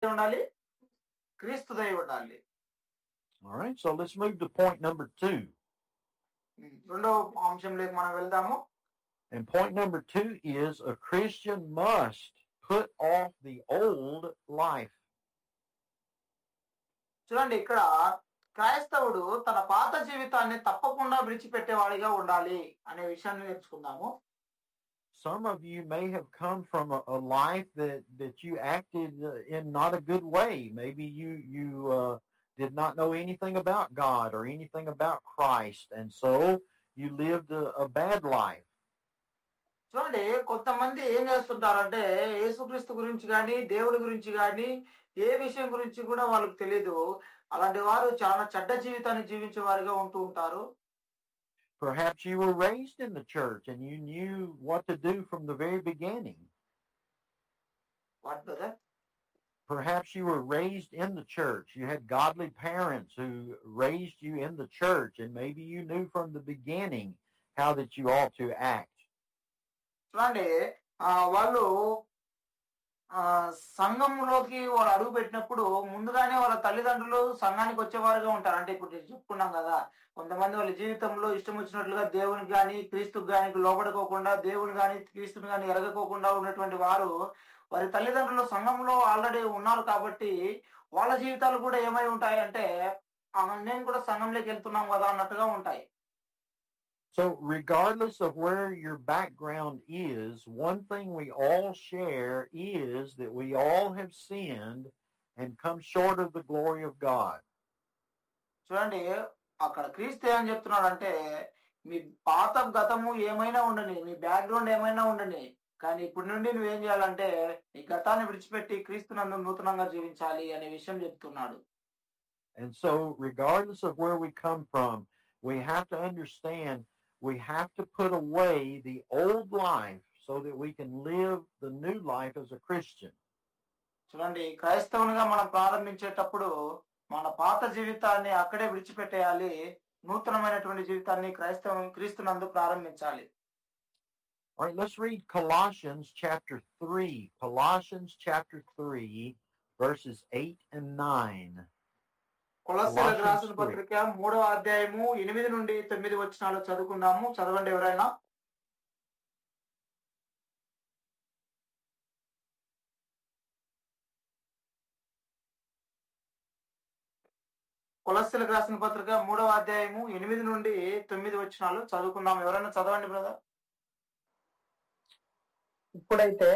ఉండాలి? క్రీస్తుదై ఉండాలి. All right, so let's move to point number 2. రెండవ అంశంలోకి మనం వెళ్దాము. And point number 2 is a Christian must put off the old life. చూడండి, ఇక్కడ క్రైస్తవుడు తన పాత జీవితాన్ని తప్పకుండా విడిచిపెట్టేవాడిగా ఉండాలి అనే విషయాన్ని నేర్చుకుందాము. Some of you may have come from a life that you acted in not a good way. Maybe you did not know anything about God or anything about Christ, and so you lived a bad life. చూడండి, కొంతమంది ఏం చేస్తుంటారంటే యేసుక్రీస్తు గురించి కానీ దేవుడి గురించి కానీ ఏ విషయం గురించి కూడా వాళ్ళకి తెలియదు. అలాంటి వారు చాలా చెడ్డ జీవితాన్ని జీవించే వారిగా ఉంటూ ఉంటారు. Perhaps you were raised in the church and you knew what to do from the very beginning. What, brother? Perhaps you were raised in the church. You had godly parents who raised you in the church, and maybe you knew from the beginning how that you ought to act. చూడండి, వాళ్ళు సంఘంలోకి వాళ్ళు అడుగు పెట్టినప్పుడు ముందుగానే వాళ్ళ తల్లిదండ్రులు సంఘానికి వచ్చేవారుగా ఉంటారు. అంటే ఇప్పుడు చెప్పుకున్నాం కదా, కొంతమంది వాళ్ళ జీవితంలో ఇష్టం వచ్చినట్లుగా దేవునికి కానీ క్రీస్తుకు కానీ లోబడుకోకుండా, దేవుని కానీ క్రీస్తుని కానీ ఎరగకోకుండా ఉన్నటువంటి వారు వారి తల్లిదండ్రులు సంఘంలో ఆల్రెడీ ఉన్నారు కాబట్టి వాళ్ళ జీవితాలు కూడా ఏమై ఉంటాయి అంటే నేను కూడా సంఘంలోకి వెళ్తున్నాం కదా అన్నట్టుగా ఉంటాయి. So regardless of where your background is, one thing we all share is that we all have sinned and come short of the glory of God. చూడండి, అక్కడ క్రీస్తు ఏమని చెప్తున్నాడంటే, మీ పాత గతము ఏమైనా ఉండని, మీ బ్యాక్గ్రౌండ్ ఏమైనా ఉండని, కానీ ఇప్పటి నుండి నువ్వేం చేయాలంటే ఈ గతాన్ని విడిచిపెట్టి క్రీస్తునందు నూతనంగా జీవించాలి అనే విషయం చెప్తున్నాడు. And so regardless of where we come from, we have to understand we have to put away the old life so that we can live the new life as a Christian. చూడండి, క్రైస్తవునిగా మనం ప్రారంభించేటప్పుడు మన పాత జీవితాన్ని అక్కడే విడిచిపెట్టేయాలి, నూతనమైనటువంటి జీవితాన్ని క్రీస్తునందు ప్రారంభించాలి. All right, let's read Colossians chapter 3. Colossians chapter 3, verses 8 and 9. కొలస్సీయులకు రాసిన పత్రిక 3వ అధ్యాయము 8 నుండి 9 వచనాలు చదువుకుందాము. చదవండి ఎవరైనా. కొలస్సీయులకు రాసిన పత్రిక 3వ అధ్యాయము 8 నుండి 9 వచనాలు చదువుకుందాం. ఎవరైనా చదవండి బ్రదర్. ఇప్పుడైతే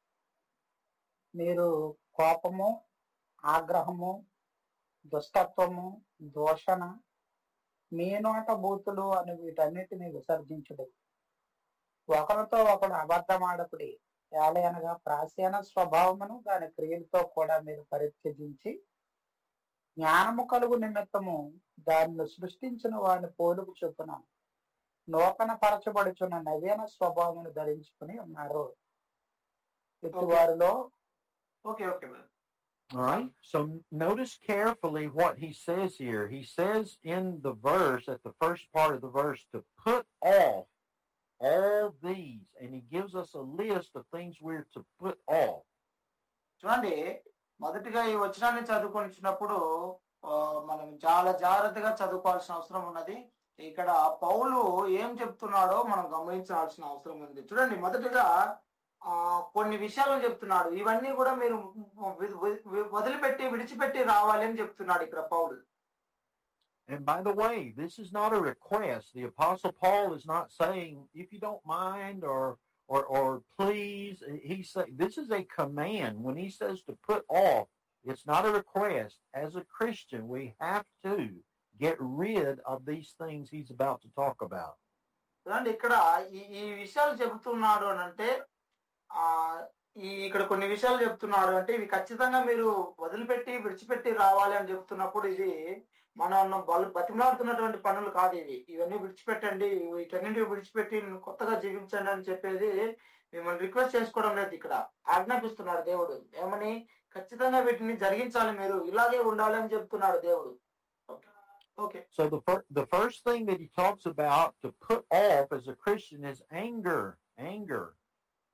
మీరు కోపము, ఆగ్రహము, దుష్టత్వము, దూషణ, మీనోట బూతులు అని వీటన్నిటిని విసర్జించుడు. ఒకరితో ఒకడు అబద్ధమాడకుడి. ఏలయనగా ప్రాచీన స్వభావమును దాని క్రియలతో కూడా మీరు పరిత్యజించి జ్ఞానము కలుగు నిమిత్తము దానిని సృష్టించిన వాడిని పోలుకు చొప్పున నూతన పరచబడుచున్న నవీన స్వభావమును ధరించుకుని ఉన్నారు. ఇటువారిలో okay. All right, so notice carefully what he says here. He says in the verse, at the first part of the verse, to put off all these, and he gives us a list of things we're to put off. చూడండి, మొదటిగా ఈ వచనాన్ని చదువుకొనిచ్చినప్పుడు మనం చాలా జాగ్రత్తగా చదువుకోవాల్సిన అవసరం ఉన్నది. ఇక్కడ పౌలు ఏం చెప్తున్నాడో మనం గమనించాల్సిన అవసరం ఉంది. చూడండి, మొదటిగా కొన్ని విషయాలు చెప్తున్నాడు. ఇవన్నీ కూడా మీరు వదిలిపెట్టి విడిచిపెట్టి రావాలి అని చెప్తున్నాడు ఇక్కడ పౌలు. And by the way, this is not a request. The Apostle Paul is not saying, if you don't mind or please. He's saying this is a command. When he says to put off, it's not a request. As a Christian, we have to get rid of these things he's about to talk about. ఇక్కడ ఈ విషయాలు చెబుతున్నాడు అని అంటే ఇక్కడ కొన్ని విషయాలు చెప్తున్నాడు అంటే ఇవి ఖచ్చితంగా మీరు వదిలిపెట్టి విడిచిపెట్టి రావాలి అని చెప్తున్నప్పుడు ఇది మనం బతిమలాడుతున్నటువంటి పనులు కాదు. ఇవన్నీ విడిచిపెట్టండి, వీటన్నింటిని విడిచిపెట్టి కొత్తగా జీవించండి అని చెప్పేది మిమ్మల్ని రిక్వెస్ట్ చేసుకోవడం లేదు. ఇక్కడ ఆజ్ఞాపిస్తున్నాడు దేవుడు. ఏమని? ఖచ్చితంగా వీటిని జరిగించాలి, మీరు ఇలాగే ఉండాలి అని చెప్తున్నాడు దేవుడు. Okay. So the first thing that he talks about to put off as a Christian is anger.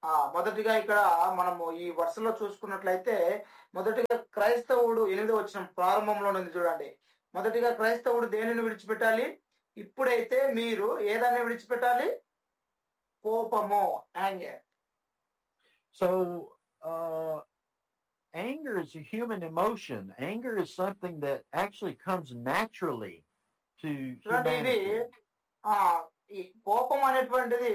మొదటిగా ఇక్కడ మనము ఈ వరుసలో చూసుకున్నట్లయితే మొదటిగా క్రైస్తవుడు 8వ వచనం ప్రారంభంలో ఉంది చూడండి. మొదటిగా క్రైస్తవుడు దేనిని విడిచిపెట్టాలి? ఇప్పుడైతే మీరు ఏదాన్ని విడిచిపెట్టాలి? కోపము, anger. So, anger is a human emotion. Anger is something that actually comes naturally to చూడండి, ఇది humanity. ఈ కోపం అనేటువంటిది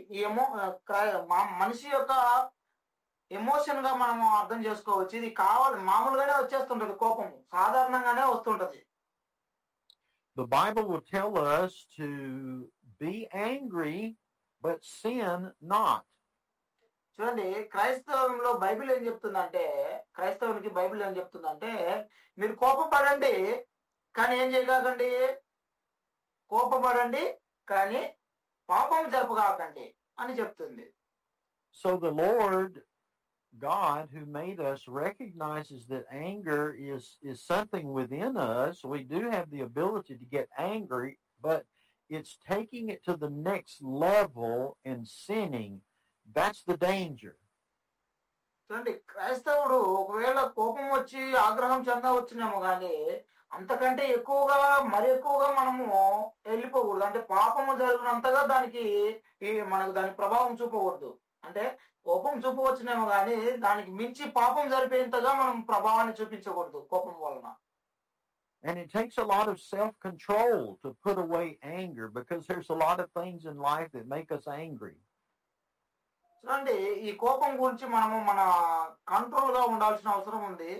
మనిషి యొక్క ఎమోషన్ గా మనం అర్థం చేసుకోవచ్చు. ఇది మామూలుగానే వచ్చేస్తుంటది, కోపము సాధారణంగానే వస్తుంటది. The Bible will tell us to be angry, but sin not. చూడండి, క్రైస్తవంలో బైబిల్ ఏం చెప్తుందంటే, క్రైస్తవునికి బైబిల్ ఏం చెప్తుందంటే, మీరు కోపపడండి కానీ ఏం చేయకండి, కోపపడండి కానీ పాపం జరపగాకండి అని చెప్తుంది. So the Lord God who made us recognizes that anger is something within us. We do have the ability to get angry, but it's taking it to the next level and sinning. That's the danger. చూడండి, క్రైస్తవుడు ఒకవేళ కోపం వచ్చి ఆగ్రహం చెందవచ్చునేమో కానీ అంతకంటే ఎక్కువగా మరి ఎక్కువగా మనము వెళ్ళిపోకూడదు. అంటే పాపము జరిగినంతగా దానికి మనకు దాని ప్రభావం చూపకూడదు. అంటే కోపం చూపవచ్చునేమో కానీ దానికి మించి పాపం జరిపేంతగా మనం ప్రభావాన్ని చూపించకూడదు కోపం వలన. And it takes a lot of self-control to put away anger, because there's a lot of things in life that make us angry. చూడండి, ఈ కోపం గురించి మనము మన కంట్రోల్ గా ఉండాల్సిన అవసరం ఉంది.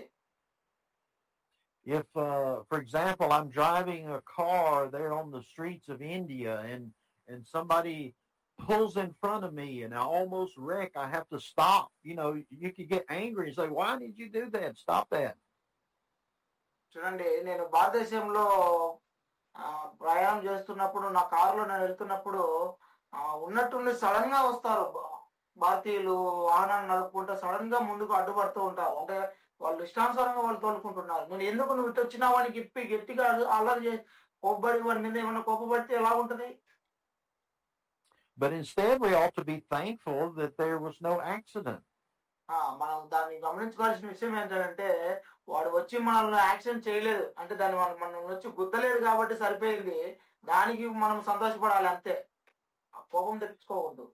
If, for example, I'm driving a car there on the streets of India and somebody pulls in front of me and I almost wreck, I have to stop. You know, you could get angry and say, why did you do that? Stop that. చూడండి, నేను భారతదేశంలో ప్రయాణం చేస్తున్నప్పుడు నా కారులో నేను వెళ్తున్నప్పుడు ఉన్నట్టుండి సడన్ గా వస్తారు భారతీయులు, వాహనాన్ని నడుపుకుంటూ సడన్ గా ముందుకు అడ్డుపడుతూ ఉంటారు. అంటే వాళ్ళు ఇష్టానుసారంగా వాళ్ళు తోలుకుంటున్నారు. నేను ఎందుకు నువ్వు ఇటు వచ్చినా వానికి ఇప్పి గట్టిగా అల్లరి చేసి కోప్పడి వాడి మీద ఏమన్నా కోపపడితే ఎలా ఉంటది? But instead we ought to be thankful that there was no accident. మనం దాన్ని గమనించుకోవాల్సిన విషయం ఏంటంటే, వాడు వచ్చి మనల్ని యాక్సిడెంట్ చేయలేదు అంటే దాన్ని మనం వచ్చి గుద్దలేదు కాబట్టి సరిపోయింది. దానికి మనం సంతోషపడాలి అంతే, కోపం తెచ్చుకోకూడదు.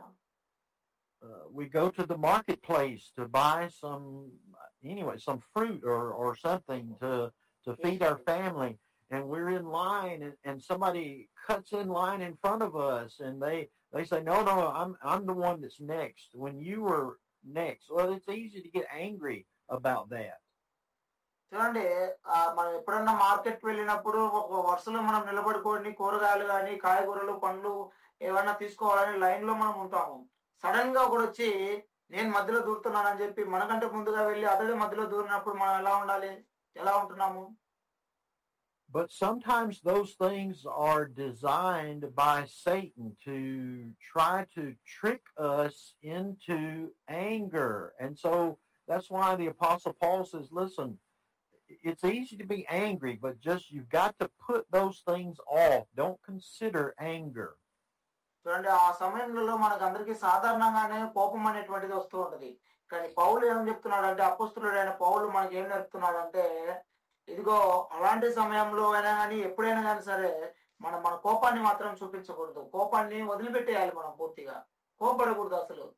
We go to the marketplace to buy some fruit or something to feed our family, and we're in line and somebody cuts in line in front of us and they say, no, I'm the one that's next when you were next. Well, it's easy to get angry about that. చూడండి, మనం ఎప్పుడన్నా market వెళ్ళినప్పుడు ఒక వరుసలో మనం నిలబడుకొని కూరగాయలు కానీ కాయగూరలు పండ్లు ఏమైనా తీసుకోవాలని లైన్ లో మనం ఉంటాము. సడన్ గా ఒకడు వచ్చి నేను మధ్యలో దూరుతున్నానని చెప్పి మనకంటే ముందుగా వెళ్ళి అతడే మధ్యలో దూరినప్పుడు మనం ఎలా ఉండాలి, ఎలా ఉంటున్నాము? But sometimes those things are designed by Satan to try to trick us into anger. And so that's why the Apostle Paul says, listen, it's easy to be angry, but just you've got to put those things off. Don't consider anger. చూడండి, ఆ సమయంలో మనకు అందరికీ సాధారణంగానే కోపం అనేటువంటిది వస్తూ ఉంటది. కానీ పౌలు ఏం చెప్తున్నాడంటే, అపోస్తలుడైన పౌలు మనకి ఏం నేర్పుతున్నాడంటే, ఇదిగో అలాంటి సమయంలో అయినా కానీ ఎప్పుడైనా కానీ సరే మన కోపాన్ని మాత్రం చూపించకూడదు. కోపాన్ని వదిలిపెట్టేయాలి, మనం పూర్తిగా కోపడకూడదు అసలు.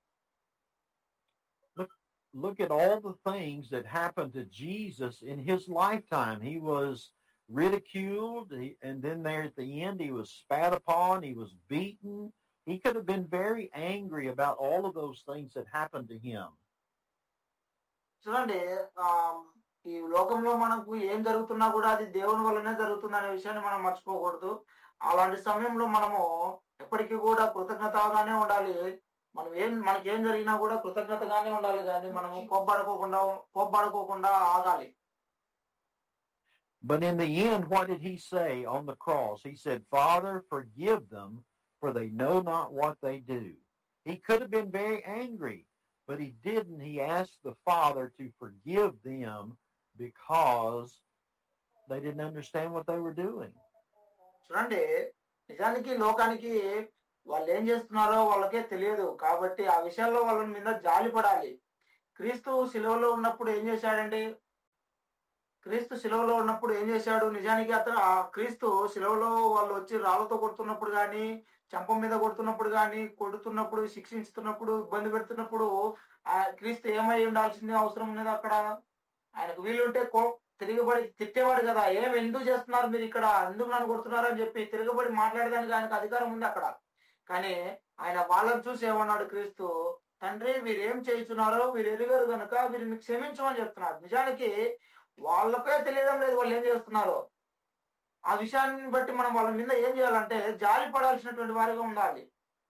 Look at all the things that happened to Jesus in his lifetime. He was ridiculed, and then there at the end he was spat upon, he was beaten. He could have been very angry about all of those things that happened to him. చూడండి, ఈ లోకంలో మనకు ఏం జరుగుతున్నా కూడా అది దేవుని వల్లనే జరుగుతుంది అనే విషయాన్ని మనం మర్చిపోకూడదు. అలాంటి సమయంలో మనము ఎప్పటికీ కూడా కృతజ్ఞతగానే ఉండాలి. మనకి ఏం జరిగినా కూడా కృతజ్ఞతగానే ఉండాలి, కానీ మనము కోప్పడుకోకుండా ఆగాలి. But in the end, what did he say on the cross? He said, Father, forgive them, for they know not what they do. He could have been very angry, but he didn't. He asked the Father to forgive them because they didn't understand what they were doing. చూడండి, నిజానికి లోకానికి వాళ్ళు ఏం చేస్తున్నారో వాళ్ళకే తెలియదు. కాబట్టి ఆ విషయాల్లో వాళ్ళ మీద జాలి పడాలి. క్రీస్తు శిలువలో ఉన్నప్పుడు ఏం చేశాడండి? క్రీస్తు శిలువలో ఉన్నప్పుడు ఏం చేశాడు? నిజానికి అతను ఆ క్రీస్తు శిలువలో వాళ్ళు వచ్చి రాళ్లతో కొడుతున్నప్పుడు గాని, చెంప మీద కొడుతున్నప్పుడు గాని, కొడుతున్నప్పుడు, శిక్షిస్తున్నప్పుడు, ఇబ్బంది పెడుతున్నప్పుడు క్రీస్తు ఏమై ఉండాల్సింది అవసరం ఉన్నది అక్కడ? ఆయనకు వీలుంటే తిరగబడి తిట్టేవాడు కదా. ఎందుకు చేస్తున్నారు మీరు ఇక్కడ? ఎందుకు నన్ను కొడుతున్నారు అని చెప్పి తిరగబడి మాట్లాడడానికి ఆయనకు అధికారం ఉంది అక్కడ. కానీ ఆయన వాళ్ళని చూసి ఏమన్నాడు క్రీస్తు? తండ్రి, వీరేం చేస్తున్నారో వీరు ఎరుగరు కనుక వీరిని క్షమించమని చెప్తున్నాడు. నిజానికి వాళ్ళకే తెలియడం లేదు వాళ్ళు ఏం చేస్తున్నారో. ఆ విషయాన్ని బట్టి మనం వాళ్ళ మీద ఏం చేయాలంటే జాలి పడాల్సినటువంటి వారిగా ఉండాలి.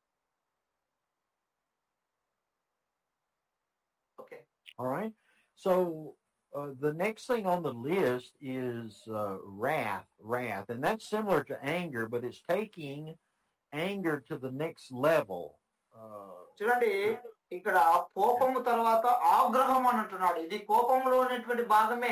Okay. All right. So the next thing on the list is wrath, and that's similar to anger, but it's taking anger to the next level. చూడండి, ఇక్కడ కోపము తర్వాత ఆగ్రహం అని అంటున్నాడు. ఇది కోపంలో ఉన్నటువంటి భాగమే,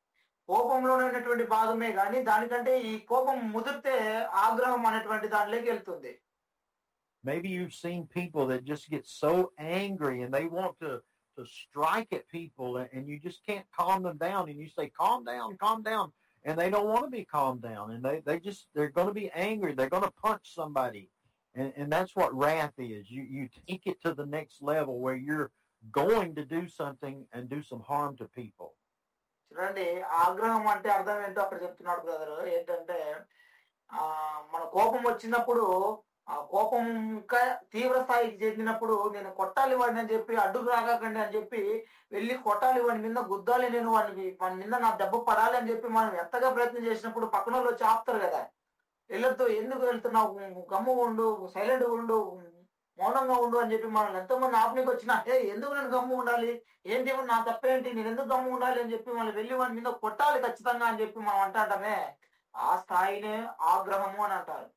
కానీ దానికంటే ఈ కోపం ముదిరితే ఆగ్రహం అనేటువంటి దానిలోకి వెళ్తుంది. Maybe you've seen people that just get so angry and they want to strike at people, and you just can't calm them down, and you say, calm down, and they don't want to be calmed down, and they're going to be angry, they're going to punch somebody, and that's what wrath is. You take it to the next level where you're going to do something and do some harm to people. చూడండి, ఆగ్రహం అంటే అర్థం ఏంటో అక్కడ చెప్తున్నాడు brother. ఏంటంటే మన కోపం వచ్చినప్పుడు, ఆ కోపం ఇంకా తీవ్ర స్థాయికి చెందినప్పుడు నేను కొట్టాలి వాడిని అని చెప్పి, అడ్డుకు రాకండి అని చెప్పి వెళ్ళి కొట్టాలి, వాడి మీద గుద్దాలి, నేను వాడి మీద నా దెబ్బ పడాలి అని చెప్పి మనం ఎంతగా ప్రయత్నం చేసినప్పుడు పక్కన వాళ్ళు వచ్చి ఆపుతారు కదా. వెళ్ళొద్దు, ఎందుకు వెళ్తున్నావు, గమ్ము ఉండు, సైలెంట్ ఉండు, మౌనంగా ఉండు అని చెప్పి మనం ఎంతోమంది ఆపనికి వచ్చినా, ఎందుకు నేను గమ్ము ఉండాలి, ఏంటి నా తప్పేంటి, నేను ఎందుకు గమ్ము ఉండాలి అని చెప్పి మనం వెళ్ళి వాడి మీద కొట్టాలి ఖచ్చితంగా అని చెప్పి మనం అంటామే. ఆ స్థాయినే ఆగ్రహము అని అంటారు.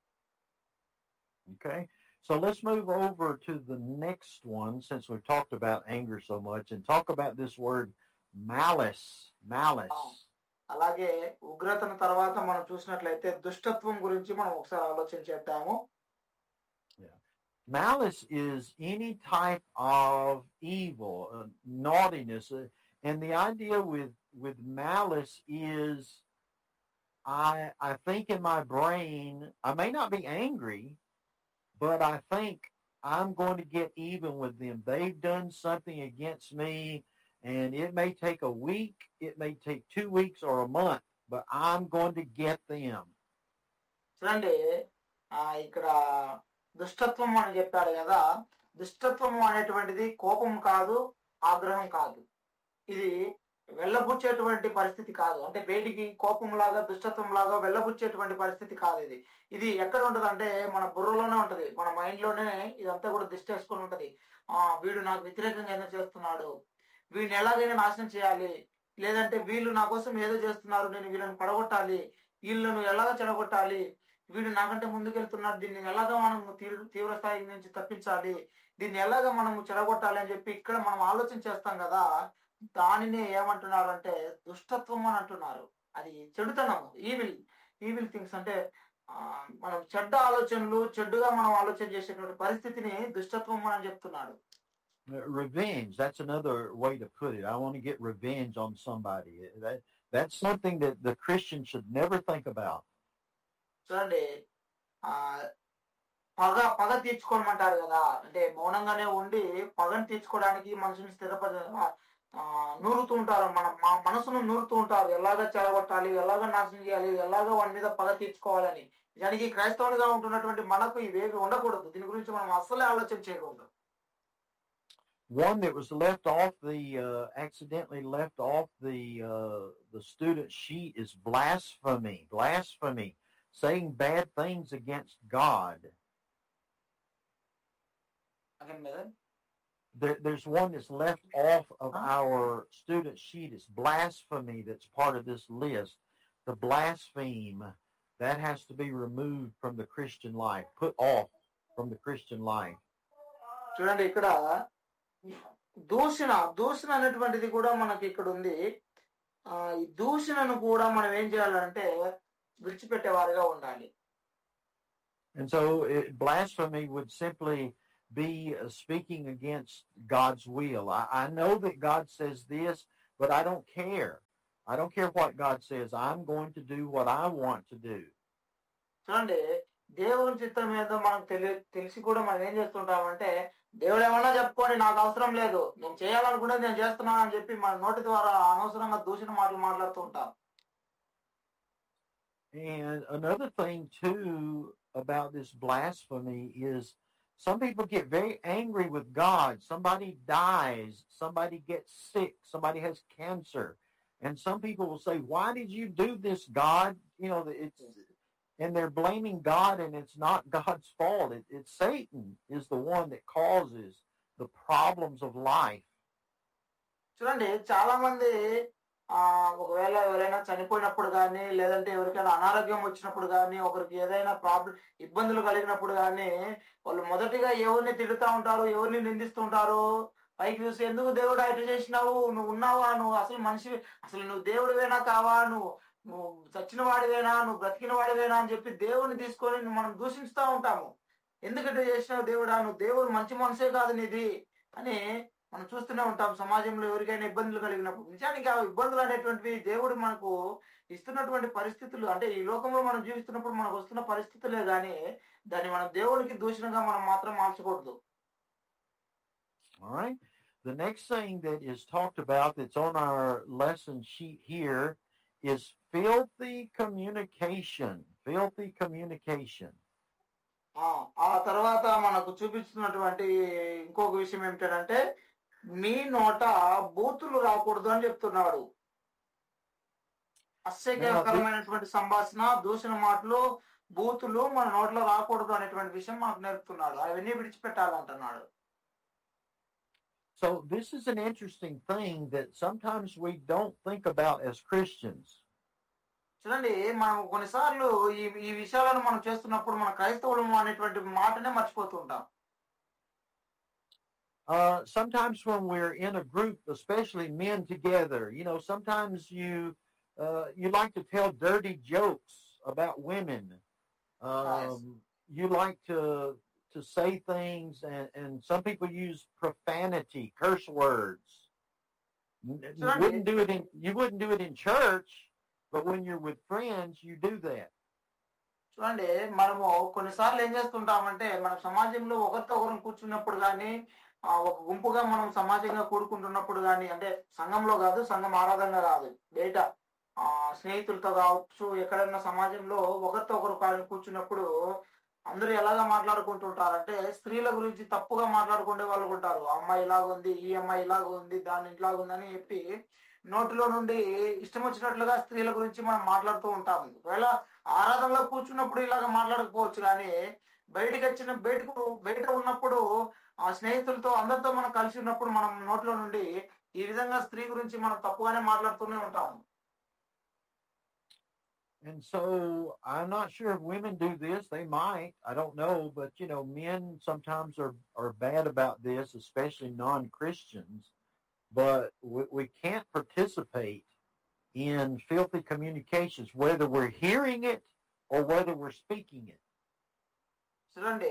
Okay, so let's move over to the next one, since we've talked about anger so much, and talk about this word malice. అలాగే ఉగ్రతను తర్వాత మనం చూసినట్లయితే దుష్టత్వం గురించి మనం ఒకసారి ఆలోచన చేద్దాము. Malice is any type of evil, naughtiness, and the idea with malice is I think in my brain, I may not be angry, but I think I'm going to get even with them. They've done something against me, and it may take a week, it may take 2 weeks or a month, but I'm going to get them. చూడండి, ఇక్కడ దుష్టత్వం అని చెప్పాడు కదా. దుష్టత్వం అనేటువంటిది కోపం కాదు, ఆగ్రహం కాదు. ఇది వెళ్ళబుచ్చేటువంటి పరిస్థితి కాదు. అంటే బయటికి కోపం లాగా, దుష్టత్వం లాగా వెళ్ళబుచ్చేటువంటి పరిస్థితి కాదు. ఇది ఎక్కడ ఉంటది అంటే మన బుర్రలోనే ఉంటది, మన మైండ్ లోనే ఇదంతా కూడా దిష్టేసుకొని ఉంటది. వీడు నాకు వ్యతిరేకంగా ఏదో చేస్తున్నాడు, వీడిని ఎలాగైనా నాశనం చేయాలి, లేదంటే వీళ్ళు నా కోసం ఏదో చేస్తున్నారు, నేను వీళ్ళని పడగొట్టాలి, వీళ్ళను ఎలాగ చెడగొట్టాలి, వీడు నాకంటే ముందుకెళ్తున్నాడు, దీన్ని ఎలాగా మనం తీవ్ర స్థాయి నుంచి తప్పించాలి, దీన్ని ఎలాగా మనం చెడగొట్టాలి అని చెప్పి ఇక్కడ మనం ఆలోచన చేస్తాం కదా. దానినే ఏమంటున్నారు అంటే దుష్టత్వం అని అంటున్నారు. అది చెడుతనం, ఈవిల్ థింగ్స్. అంటే మనం చెడ్డ ఆలోచనలు, చెడ్డుగా మనం ఆలోచన చేసేటువంటి పరిస్థితిని దుష్టత్వం అని చెప్తున్నాడు. Revenge, that's another way to put it. I want to get revenge on somebody. That's something that the Christian should never think about. చూడండి, పగ తీర్చుకోమంటారు కదా. అంటే మౌనంగానే ఉండి పగను తీర్చుకోవడానికి మనుషుని నూరుతూ ఉంటారు, మన మనసును నూరుతూ ఉంటారు, ఎలాగా చెడగొట్టాలి, ఎలాగా నాశనం చేయాలి, ఎలాగా వాడి మీద పగ తీర్చుకోవాలని. నిజానికి క్రైస్తవునిగా ఉంటున్నటువంటి మనకు ఇవేవి ఉండకూడదు. దీని గురించి మనం అస్సలే ఆలోచన చేయకూడదు. One that was left off accidentally left off the student sheet is blasphemy. Blasphemy, saying bad things against God. Again, brother. There's one that's left off of our student sheet. It's blasphemy that's part of this list. The blaspheme, that has to be removed from the Christian life, put off from the Christian life. చూడండి, ఇక్కడ దూషణ అనేటువంటిది కూడా మనకి ఇక్కడ ఉంది. ఈ దూషణను కూడా మనం ఏం చేయాలంటే విడిచిపెట్టేవారుగా ఉండాలి. And so blasphemy would simply be speaking against God's will. I know that God says this, but I don't care. I don't care what God says. I'm going to do what I want to do. చూడండి, దేవుని చిత్తం ఏదో మనకు తెలిసి కూడా మనం ఏం చేస్తుంటామంటే, దేవుడు ఏమన్నా చెప్పుకోండి, నాకు అవసరం లేదు, నేను చేయాలనుకునేది నేను చేస్తున్నాను అని చెప్పి మన నోటి ద్వారా అనవసరంగా దూషణ మాటలు మాట్లాడుతూ ఉంటాం. And another thing too about this blasphemy is some people get very angry with God. Somebody dies, somebody gets sick, somebody has cancer, and some people will say, "Why did you do this, God?" You know, and they're blaming God, and it's not God's fault. It's Satan is the one that causes the problems of life. చూడండి, చాలా మంది ఒకవేళ ఎవరైనా చనిపోయినప్పుడు కానీ, లేదంటే ఎవరికైనా అనారోగ్యం వచ్చినప్పుడు కానీ, ఒకరికి ఏదైనా ఇబ్బందులు కలిగినప్పుడు కానీ, వాళ్ళు మొదటిగా ఎవరిని తిడుతూ ఉంటారు, ఎవరిని నిందిస్తుంటారు. పైకి చూసి, ఎందుకు దేవుడు ఇట్లా చేసినావు, నువ్వు ఉన్నావా, నువ్వు అసలు మనిషి, అసలు నువ్వు దేవుడివేనా కావా, నువ్వు చచ్చిన వాడివేనా, నువ్వు బ్రతికిన వాడివేనా అని చెప్పి దేవుడిని తీసుకొని మనం దూషిస్తూ ఉంటాము. ఎందుకంటే చేసినావు దేవుడా, నువ్వు దేవుడు మంచి మనసే కాదు నీది అని మనం చూస్తూనే ఉంటాం. సమాజంలో ఎవరికైనా ఇబ్బందులు కలిగినప్పుడు, నిజానికి ఆ ఇబ్బందులు అనేటువంటివి దేవుడు మనకు ఇస్తున్నటువంటి పరిస్థితులు, అంటే ఈ లోకంలో మనం జీవిస్తున్నప్పుడు మనకు వస్తున్న పరిస్థితులే కానీ దాన్ని మనం దేవుడికి దూషణగా మనం మాత్రం మార్చకూడదు. All right. The next thing that is talked about that's on our lesson sheet here is filthy communication. Filthy communication. ఆ తర్వాత మనకు చూపిస్తున్నటువంటి ఇంకొక విషయం ఏమిటంటే, మీ నోట బూతులు రాకూడదు అని చెప్తున్నాడు. అసహ్యకరమైనటువంటి సంభాషణ, దూషణ మాటలు, బూతులు మన నోట్లో రాకూడదు అనేటువంటి విషయం మనకు నేర్పుతున్నాడు. అవన్నీ విడిచిపెట్టాలంటున్నాడు. So this is an interesting thing that sometimes we don't think about as Christians. చూడండి, మనం కొన్నిసార్లు ఈ విషయాలను మనం చేస్తున్నప్పుడు మన క్రైస్తవులు అనేటువంటి మాటనే మర్చిపోతుంటాం. Sometimes when we're in a group, especially men together, sometimes you like to tell dirty jokes about women. Yes. You like to say things, and some people use profanity, curse words. You wouldn't do it in church, but when you're with friends, you do that. చూడండి, మనము కొన్నిసార్లు ఏం చేస్తుంటామంటే, మన సమాజంలో ఒకరితో ఒకరు కూర్చున్నప్పుడు కానీ, ఒక గుంపుగా మనం సమాజంగా కూడుకుంటున్నప్పుడు కానీ, అంటే సంఘంలో కాదు, సంఘం ఆరాధనగా కాదు, బయట స్నేహితులతో కావచ్చు, ఎక్కడైనా సమాజంలో ఒకరితో ఒకరు కూర్చున్నప్పుడు అందరూ ఎలాగా మాట్లాడుకుంటుంటారంటే, స్త్రీల గురించి తప్పుగా మాట్లాడుకునే వాళ్ళు ఉంటారు. అమ్మాయి ఇలాగ ఉంది, ఈ అమ్మాయి ఇలాగ ఉంది, దాని ఇట్లాగ ఉందని చెప్పి నోటిలో నుండి ఇష్టం వచ్చినట్లుగా స్త్రీల గురించి మనం మాట్లాడుతూ ఉంటాము. ఒకవేళ ఆరాధనలో కూర్చున్నప్పుడు ఇలాగ మాట్లాడకపోవచ్చు, కానీ బయట ఉన్నప్పుడు ఆ స్నేహితులతో అందరితో మనం కలిసి ఉన్నప్పుడు మనం నోట్లో నుండి ఈ విధంగా స్త్రీ గురించి మనం తప్పుగానే మాట్లాడుతూనే ఉంటాము. And so I'm not sure if women do this. They might. I don't know. But, men sometimes are bad about this, especially non-Christians. But we can't participate in filthy communications, whether we're hearing it or whether we're speaking it. చూడండి,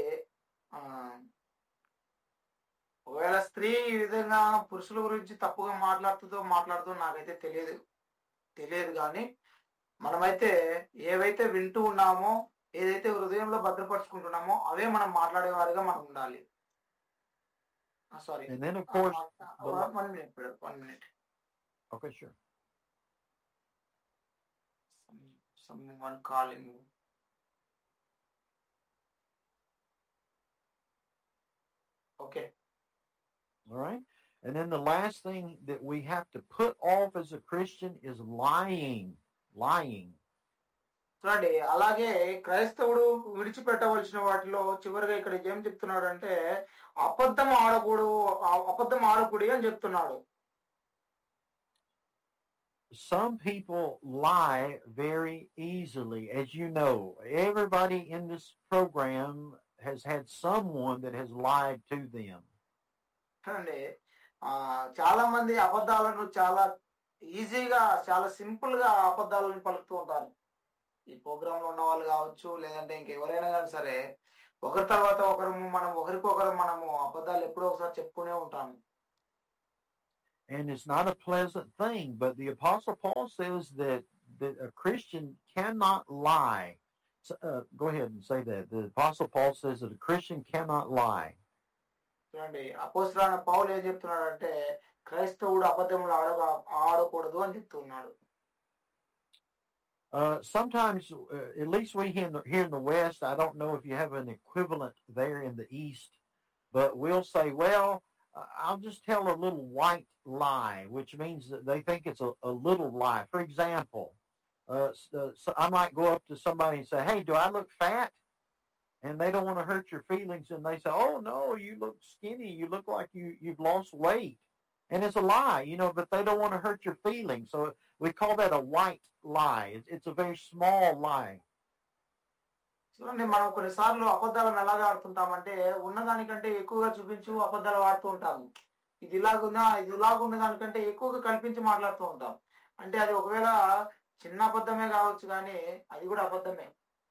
ఒకవేళ స్త్రీ ఈ విధంగా పురుషుల గురించి తప్పుగా మాట్లాడుతూ నాకైతే తెలియదు కానీ, మనమైతే ఏవైతే వింటూ ఉన్నామో, ఏదైతే హృదయంలో భద్రపరుచుకుంటున్నామో అవే మనం మాట్లాడేవారిగా మనం ఉండాలి. Sorry, And then of course, one minute. Okay, sure. Someone calling you. Okay. All right. And then the last thing that we have to put off as a Christian is lying. చూడండి, అలాగే క్రైస్తవుడు విడిచిపెట్టవలసిన వాటిలో చివరిగా ఇక్కడ ఏం చెప్తున్నాడు అంటే, అబద్ధం ఆడకూడదు అని చెప్తున్నాడు. Some people lie very easily, as you know. Everybody in this program has had someone that has lied to them. చూడండి, చాలా మంది అబద్ధాలను చాలా ఈజీగా, చాలా సింపుల్ గా అబద్ధాలను పలుకుతూ ఉంటారు. ఈ ప్రోగ్రామ్ లో ఉన్న వాళ్ళు కావచ్చు, లేదంటే ఇంకెవరైనా కానీ సరే, ఒకరి తర్వాత మనం ఒకరికొకరు మనము అబద్ధాలు ఎప్పుడో ఒకసారి చెప్పుకునే ఉంటాము. And it's not a pleasant thing, but the Apostle Paul says that a Christian cannot lie. So, go ahead and say that. The Apostle Paul says that a Christian cannot lie. చూడండి, అపోస్తలుడైన పౌలు ఏం చెప్తున్నాడంటే క్రైస్తవుడు అబద్ధములు ఆడకూడదు అని చెప్తున్నాడు. Sometimes, at least we here in the West, I don't know if you have an equivalent there in the East, but we'll say, well, I'll just tell a little white lie, which means that they think it's a little lie. For example, so I might go up to somebody and say, hey, do I look fat? And they don't want to hurt your feelings, and they say, oh, no, you look skinny. You look like you've lost weight. And it's a lie, but they don't want to hurt your feelings. So we call that a white lie. It's a very small lie. చూడండి, మనం కొన్నిసార్లు అబద్ధాలను ఎలాగా ఆడుతుంటామంటే ఉన్నదానికంటే ఎక్కువగా చూపించు అబద్ధాలు ఆడుతూ ఉంటాము. ఇది ఇలాగుందా, ఇది ఇలాగున్న దానికంటే ఎక్కువగా కల్పించి మాట్లాడుతూ ఉంటాం. అంటే అది ఒకవేళ చిన్న అబద్ధమే కావచ్చు, కానీ అది కూడా అబద్ధమే.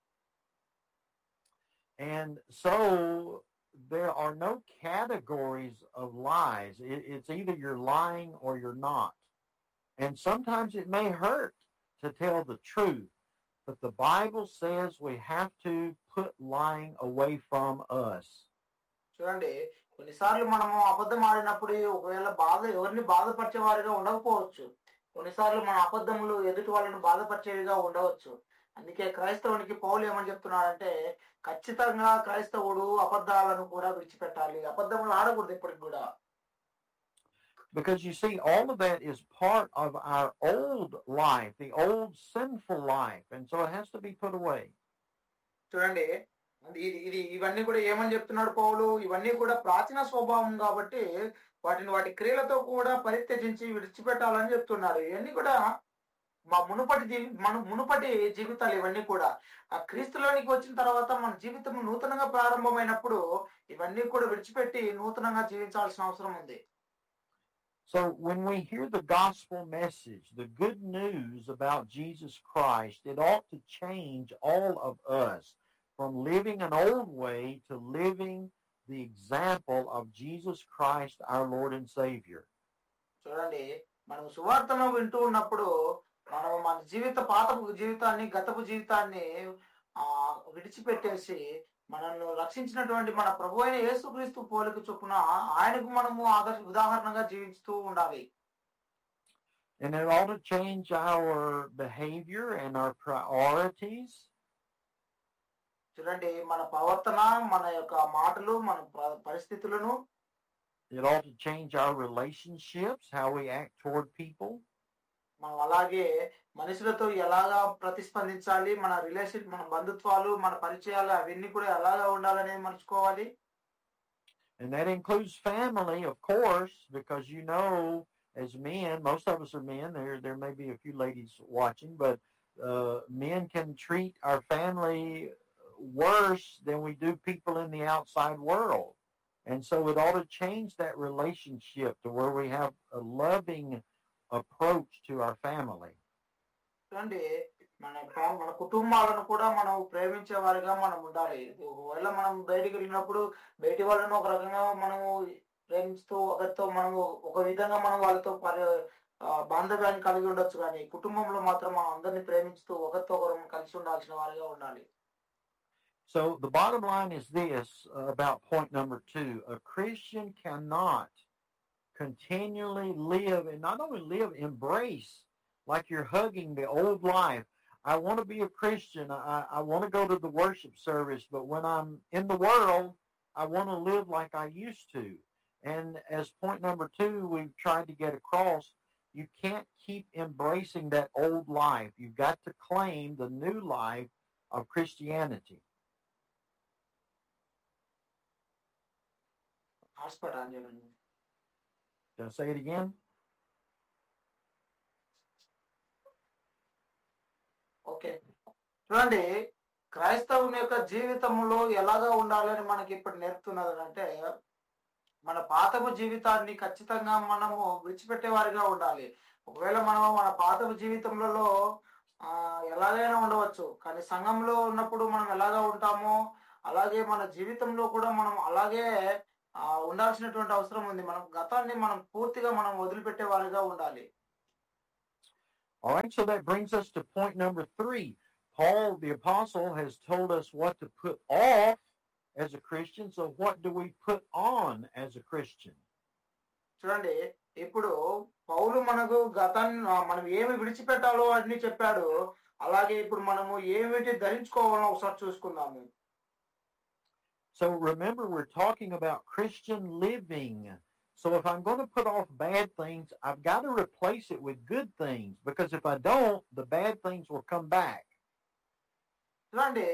And so there are no categories of lies. It's either you're lying or you're not. And sometimes it may hurt to tell the truth, but the Bible says we have to put lying away from us. చూడండి, కొన్నిసార్లు మనము అబద్ధం ఆడినప్పుడు ఒకవేళ ఎవరిని బాధపరిచేవారిగా ఉండకపోవచ్చు. కొన్నిసార్లు మన అబద్ధములు ఎదుటి వాళ్ళని బాధపరిచేవిగా ఉండవచ్చు. అందుకే క్రైస్తవునికి పౌలు ఏమని చెప్తున్నాడంటే ఖచ్చితంగా క్రైస్తవుడు అబద్ధాలను కూడా విడిచిపెట్టాలి, అబద్ధములు ఆడకూడదు ఎప్పటికి కూడా. Because you see, all of that is part of our old life, the old sinful life, and so it has to be put away. చూడండి, ఇవన్నీ కూడా ఏమని చెప్తున్నాడు పౌలు, ఇవన్నీ కూడా ప్రాచీన స్వభావం కాబట్టి వాటి క్రియలతో కూడా పరిత్యజించి విడిచిపెట్టాలని చెప్తున్నాడు. ఇవన్నీ కూడా మన మునుపటి జీవితాలు. ఇవన్నీ కూడా ఆ క్రీస్తులోనికి వచ్చిన తర్వాత మన జీవితం నూతనంగా ప్రారంభమైనప్పుడు ఇవన్నీ కూడా విడిచిపెట్టి నూతనంగా జీవించాల్సిన అవసరం ఉంది. So when we hear the gospel message, the good news about Jesus Christ, it ought to change all of us from living an old way to living the example of Jesus Christ, our Lord and Savior. చూడండి, మనం సువార్తను వింటూ ఉన్నప్పుడు మనం మన గతపు జీవితాన్ని విడిచిపెట్టేసి మనల్ని రక్షించినటువంటి మన ప్రభు అయిన యేసుక్రీస్తు పోలిక చొప్పున ఆయనకు మనము ఉదాహరణగా జీవిస్తూ ఉండాలి. And it ought to change our behavior and our priorities. చూడండి, మన ప్రవర్తన, మన యొక్క మాటలు, మన పరిస్థితులను. It ought to change our relationships, how we act toward people. మనం అలాగే మనుషులతో ఎలాగా ప్రతిస్పందించాలి, మన మన బంధుత్వాలు, మన పరిచయాలు అవన్నీ కూడా ఎలాగా ఉండాలనేది మర్చిపోవాలి. And that includes family, of course, because as men, most of us are men. There may be a few ladies watching, but men can treat our family worse than we do people in the outside world. And so it ought to change that relationship to where we have a loving approach to our family. చూడండి, మన కుటుంబాలను కూడా మనం ప్రేమించే వారిగా మనం ఉండాలి. ఒకవేళ మనం బయటికి వెళ్ళినప్పుడు బయటి వాళ్ళను ఒక రకంగా మనము ప్రేమిస్తూ ఒకరితో మనము ఒక విధంగా మనం వాళ్ళతో బాంధవ్యాన్ని కలిగి ఉండొచ్చు, కానీ కుటుంబంలో మాత్రం మనం అందరినీ ప్రేమిస్తూ ఒకరితో ఒకరు కలిసి ఉండాల్సిన వారిగా ఉండాలి. So the bottom line is this about point number 2. A Christian cannot continually live, and not only live, embrace, like you're hugging the old life. I want to be a Christian. I want to go to the worship service, but when I'm in the world, I want to live like I used to. And as point number 2, we've tried to get across, you can't keep embracing that old life. You've got to claim the new life of Christianity. Did I say it again? Okay, చూడండి, క్రైస్తవుని యొక్క జీవితంలో ఎలాగా ఉండాలని మనకి ఇప్పుడు నేర్పుతున్నది అంటే మన పాతపు జీవితాన్ని ఖచ్చితంగా మనము విడిచిపెట్టేవారిగా ఉండాలి. ఒకవేళ మనం మన పాతపు జీవితంలో ఎలాగైనా ఉండవచ్చు. కానీ సంఘంలో ఉన్నప్పుడు మనం ఎలాగా ఉంటామో అలాగే మన జీవితంలో కూడా మనం అలాగే ఉండాల్సినటువంటి అవసరం ఉంది. మనం గతాన్ని మనం పూర్తిగా మనం వదిలిపెట్టే వారిగా ఉండాలి. All right, so that brings us to point number 3. Paul, the apostle, has told us what to put off as a Christian. So what do we put on as a Christian? చూడండి, ఇప్పుడు పౌలు మనకు గతాన్ని మనం ఏమి విడిచిపెట్టాలో అన్ని చెప్పాడు. అలాగే ఇప్పుడు మనము ఏమిటి ధరించుకోవాలో ఒకసారి చూసుకుందాము. So remember, we're talking about Christian living. So if I'm going to put off bad things, I've got to replace it with good things, because if I don't, the bad things will come back. చూడండి,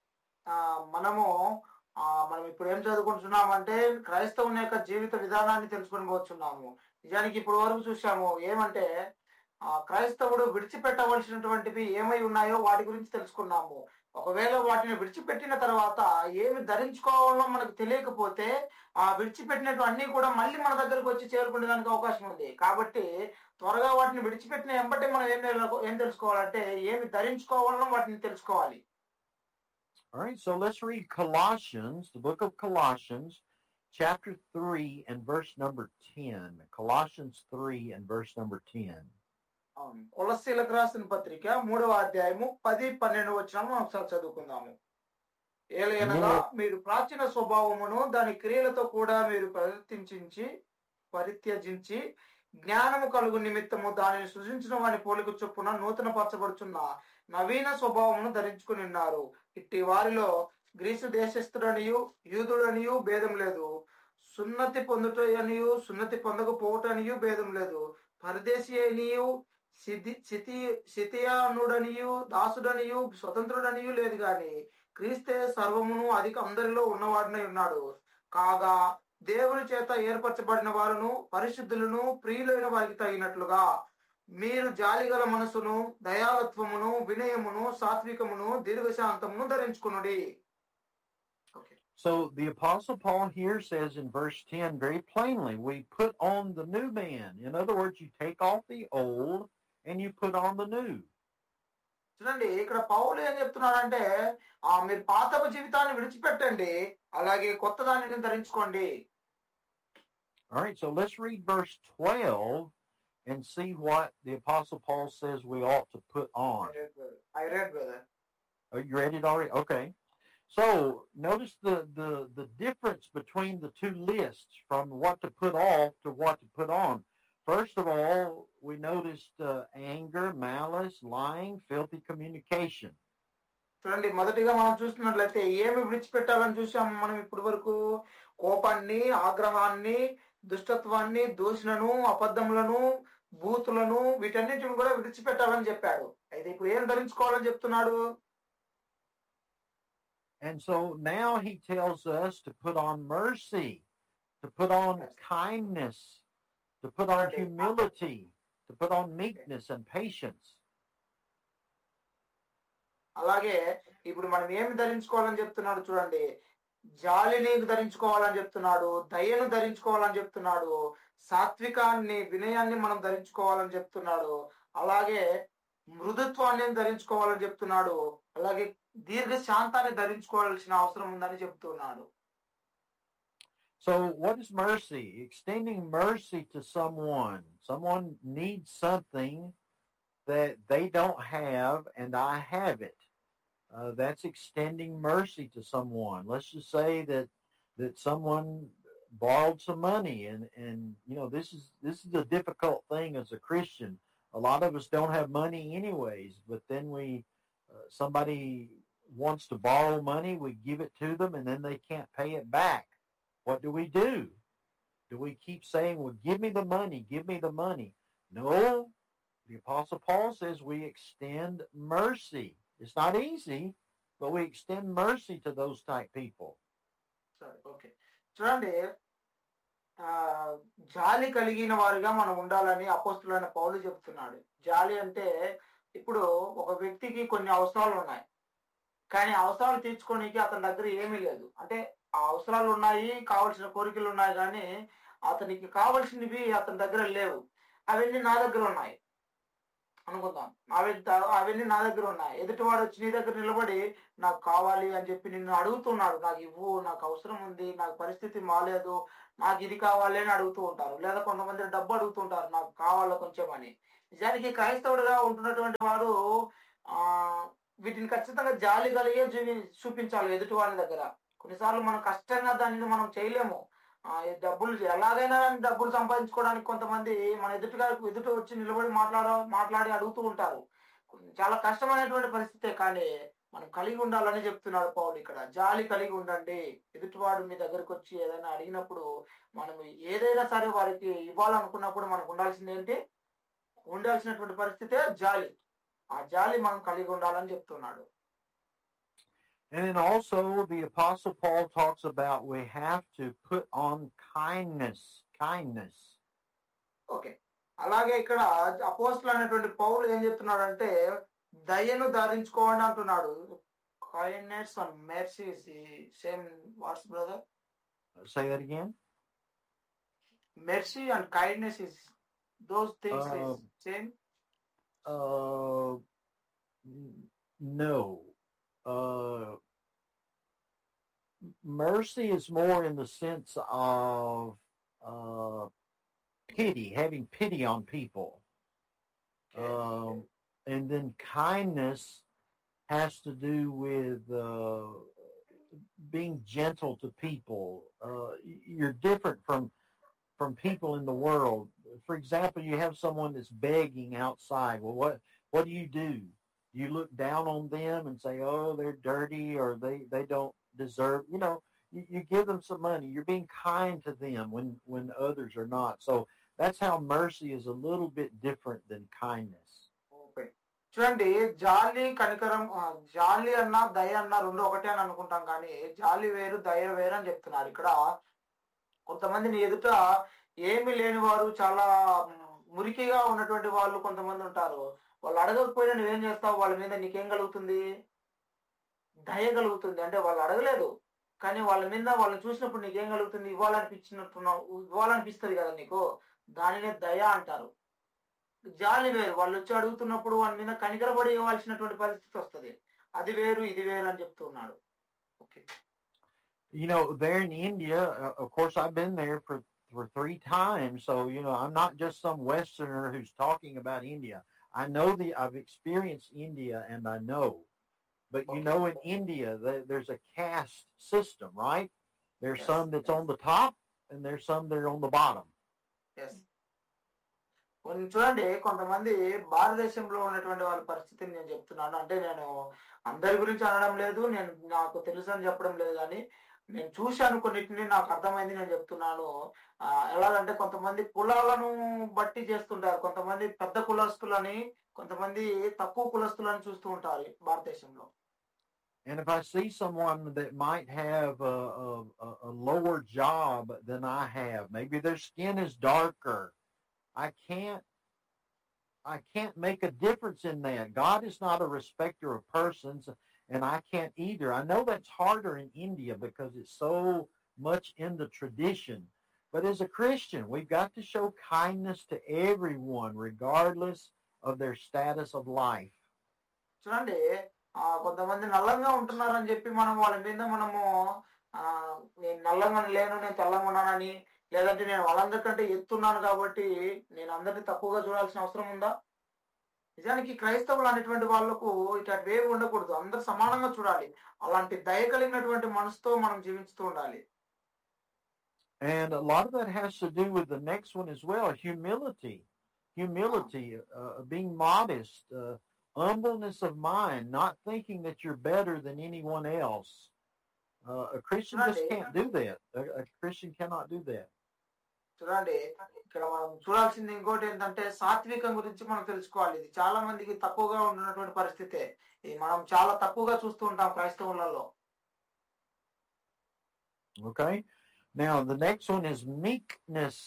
మనము మనం ఇప్పుడు ఏం చదువుకుంటున్నామంటే క్రైస్తవుని యొక్క జీవిత విధానాన్ని తెలుసుకొని పోతున్నాము. నిజానికి ఇప్పుడు వరకు చూసాము ఏమంటే క్రైస్తవుడు విడిచిపెట్టవలసినటువంటివి ఏమై ఉన్నాయో వాటి గురించి తెలుసుకున్నాము. ఒకవేళ వాటిని విడిచిపెట్టిన తర్వాత ఏమి ధరించుకోవాలో మనకు తెలియకపోతే ఆ విడిచిపెట్టినట్టు అన్ని కూడా మళ్ళీ మన దగ్గరకు వచ్చి చేరుకునేదానికి అవకాశం ఉంది. కాబట్టి త్వరగా వాటిని విడిచిపెట్టిన వెంబటే మనం ఏం తెలుసుకోవాలంటే ఏమి ధరించుకోవాలో వాటిని తెలుసుకోవాలి. All right, so let's read Colossians, the book of Colossians, chapter 3 and verse number 10. Colossians 3 and verse number 10. కొలస్సీలకు రాసిన పత్రిక 3వ అధ్యాయము 10-12 వచనాలను మనం ఒకసారి చదువుకుందాము. ఏలయనగా మీరు ప్రాచీన స్వభావమును దాని క్రియలతో కూడా మీరు పరిత్యజించి జ్ఞానము కలుగు నిమిత్తము దానిని సృజించిన వాని పోలిక చొప్పున నూతన పరచబడుచున్న నవీన స్వభావమును ధరించుకుని ఉన్నారు. ఇట్టి వారిలో గ్రీసు దేశస్థుడనియు యూదుడనియు భేదం లేదు, సున్నతి పొందుటనియు సున్నతి పొందకపోవటనియు భేదం లేదు, పరదేశీ అనియు సితియానుడనియు దాసుడనియు స్వతంత్రుడనియు లేదు గాని క్రీస్తే సర్వమును అధిక అందరిలో ఉన్నవాడినై ఉన్నాడు. కాగా దేవుని చేత ఏర్పరచబడిన వారును పరిశుద్ధులను ప్రియులైన వారికి తగినట్లుగా మీరు జాలిగల మనసును దయాలత్వమును వినయమును సాత్వికమును దీర్ఘశాంతమును ధరించుకునుడి. So the Apostle Paul here says in verse 10 very plainly, we put on the new man. In other words, you take off the old and you put on the new. చూడండి, ఇక్కడ పౌలు ఏం చెప్తున్నాడంటే మీరు పాత జీవితాన్ని విడిచిపెట్టండి, అలాగే కొత్త దానిని ధరించుకోండి. All right, so let's read verse 12 and see what the Apostle Paul says we ought to put on. I read, brother. Oh, you read it already? Okay. So notice the difference between the two lists from what to put off to what to put on. First of all, we noticed anger, malice, lying, filthy communication. చూడండి, మొదటిగా మనం చూస్తున్నట్లయితే ఏమి విడిచిపెట్టాలని చూసాము మనం ఇప్పటి వరకు. కోపాన్ని, ఆగ్రహాన్ని, దుష్టత్వాన్ని, దూషణను, అబద్ధములను, బూతులను, వీటన్నిటిని కూడా విడిచిపెట్టాలని చెప్పాడు. అయితే ఇప్పుడు ఏం ధరించుకోవాలని చెప్తున్నాడు? And so now he tells us to put on mercy, to put on kindness, to put on humility, to put on meekness and patience. అలాగే ఇప్పుడు మనం ఏమి ధరించుకోవాలని చెప్తున్నాడు చూడండి. జాలిని ధరించుకోవాలని చెప్తున్నాడు, దయను ధరించుకోవాలని చెప్తున్నాడు, సాత్వికాన్ని వినయాన్ని మనం ధరించుకోవాలని చెప్తున్నాడు, అలాగే మృదుత్వాన్ని ధరించుకోవాలని చెప్తున్నాడు, అలాగే దీర్ఘశాంతాన్ని ధరించుకోవాల్సిన అవసరం ఉందని చెప్తున్నాడు. So what is mercy? Extending mercy to someone. Someone needs something that they don't have and I have it. That's extending mercy to someone. Let's just say that someone borrowed some money and you know this is a difficult thing as a Christian. A lot of us don't have money anyways, but then somebody wants to borrow money, we give it to them and then they can't pay it back. What do we do? Do we keep saying, well, give me the money, give me the money? No. The Apostle Paul says we extend mercy. It's not easy, but we extend mercy to those type people. Sorry, okay. చూడండి, జాలి కలిగిన వారిగా మనం ఉండాలని అపోస్తులైన పౌలు చెప్తున్నాడు. జాలి అంటే ఇప్పుడు ఒక వ్యక్తికి కొన్ని అవసరాలు ఉన్నాయి, కానీ అవసరాలు తీర్చుకోనికి అతని దగ్గర ఏమీ లేదు. అంటే ఆ అవసరాలు ఉన్నాయి, కావలసిన కోరికలు ఉన్నాయి, కానీ అతనికి కావలసినవి అతని దగ్గర లేవు. అవన్నీ నా దగ్గర ఉన్నాయి. అనుకుందాం. అవన్నీ నా దగ్గర ఉన్నాయి. ఎదుటివాడు వచ్చి నీ దగ్గర నిలబడి నాకు కావాలి అని చెప్పి నిన్ను అడుగుతున్నాడు. నాకు ఇవ్వు, నాకు అవసరం ఉంది, నాకు పరిస్థితి బాలేదు, నాకు ఇది కావాలి అని అడుగుతూ ఉంటారు. లేదా కొంతమంది డబ్బు అడుగుతుంటారు నాకు కావాలా కొంచెం అని. నిజానికి క్రైస్తవుడిగా ఉంటున్నటువంటి వాడు ఆ వీటిని ఖచ్చితంగా జాలి కలిగే చూపించాలి ఎదుటి వారి దగ్గర. కొన్నిసార్లు మనం కష్టంగా దానిని మనం చేయలేము. ఈ డబ్బులు ఎలాగైనా డబ్బులు సంపాదించుకోవడానికి కొంతమంది మన ఎదుట వచ్చి నిలబడి మాట్లాడి అడుగుతూ ఉంటారు. చాలా కష్టమైనటువంటి పరిస్థితే, కానీ మనం కలిగి ఉండాలని చెప్తున్నాడు పౌలు ఇక్కడ. జాలి కలిగి ఉండండి. ఎదుటివాడు మీ దగ్గరకు వచ్చి ఏదైనా అడిగినప్పుడు మనం ఏదైనా సరే వారికి ఇవ్వాలనుకున్నప్పుడు మనకు ఉండాల్సినటువంటి పరిస్థితే జాలి. ఆ జాలి మనం కలిగి ఉండాలని చెప్తున్నాడు. And then also the Apostle Paul talks about we have to put on kindness. Okay, అలాగే ఇక్కడ అపోస్తలుడు అనేటువంటి పౌలు ఏం చెప్తున్నాడంటే దయను ధరించుకోండి అంటున్నాడు. Kindness and mercy is the same words brother. Say that again. Mercy and kindness is those things is same. No. Mercy is more in the sense of pity, having pity on people. And then kindness has to do with being gentle to people. You're different from people in the world. For example, you have someone that's begging outside. Well, what do? You look down on them and say, oh, they're dirty or they don't deserve, you give them some money. You're being kind to them when others are not. So that's how mercy is a little bit different than kindness. Okay. చూడండి, జాలి కనికరం, జాలి అన్నా దయ అన్నా రెండు ఒకటే అని అనుకుంటాం, కానీ జాలి వేరు దయ వేరు అని చెప్తున్నారు ఇక్కడ. కొంతమందిని ఎదుట ఏమి లేని వారు, చాలా మురికిగా ఉన్నటువంటి వాళ్ళు కొంతమంది ఉంటారు. వాళ్ళు అడగకపోయినా నువ్వేం చేస్తావు? వాళ్ళ మీద నీకేం కలుగుతుంది? దయ కలుగుతుంది. అంటే వాళ్ళు అడగలేదు, కానీ వాళ్ళ మీద వాళ్ళని చూసినప్పుడు నీకేం కలుగుతుంది? ఇవ్వాలనిపిస్తుంది కదా నీకు, దానినే దయ అంటారు. జాలి వేరు, వాళ్ళు వచ్చి అడుగుతున్నప్పుడు వాళ్ళ మీద కనికరపడి ఇవ్వాల్సినటువంటి పరిస్థితి వస్తుంది. అది వేరు ఇది వేరు అని చెప్తున్నాడు. Okay. There in India, of course, I've been there for 3 times. So, I'm not just some Westerner who's talking about India. I've experienced India and I know. But, in India, there's a caste system, right? There's some that's on the top and there's some that are on the bottom. Yes. చూడండి, కొంతమంది భారతదేశంలో ఉన్నటువంటి వాళ్ళ పరిస్థితిని నేను చెప్తున్నాను. అంటే నేను అందరి గురించి అనడం లేదు, నాకు తెలుసు అని చెప్పడం లేదు, కానీ నేను చూశాను కొన్నిటిని, నాకు అర్థమైంది, నేను చెప్తున్నాను. ఎలాగంటే కొంతమంది కులాలను బట్టి చేస్తుంటారు. కొంతమంది పెద్ద కులస్తులని, కొంతమంది తక్కువ కులస్తులని చూస్తూ ఉంటారు భారతదేశంలో. And if I see someone that might have a lower job than I have, maybe their skin is darker, I can't make a difference in that. God is not a respecter of persons, and I can't either. I know that's harder in India because it's so much in the tradition. But as a Christian, we've got to show kindness to everyone, regardless of their status of life. చూడండి, కొంతమంది నల్లంగా ఉంటున్నారని చెప్పి మనం వాళ్ళ మీద మనము నేను నల్లంగా లేను, నేను తెల్లంగా ఉన్నానని, లేదంటే నేను వాళ్ళందరికంటే ఎత్తున్నాను కాబట్టి నేను అందరినీ తక్కువగా చూడాల్సిన అవసరం ఉందా? నిజానికి క్రైస్తవులు అనేటువంటి వాళ్ళకు ఇట్లాంటి వేవి ఉండకూడదు. అందరు సమానంగా చూడాలి. అలాంటి దయ కలిగినటువంటి మనసుతో మనం జీవిస్తూ ఉండాలి. And a lot of that has to do with the next one as well, humility, being modest, humbleness of mind, not thinking that you're better than anyone else. A Christian just can't do that. A Christian cannot do that. చూడండి, ఇక్కడ మనం చూడాల్సింది ఇంకోటి ఏంటంటే సాత్వికం గురించి మనం తెలుసుకోవాలి. ఇది చాలా మందికి తక్కువగా ఉన్నటువంటి పరిస్థితే. ఇది మనం చాలా తక్కువగా చూస్తూ ఉంటాం క్రైస్తవులలో. Okay. Now the next one is meekness.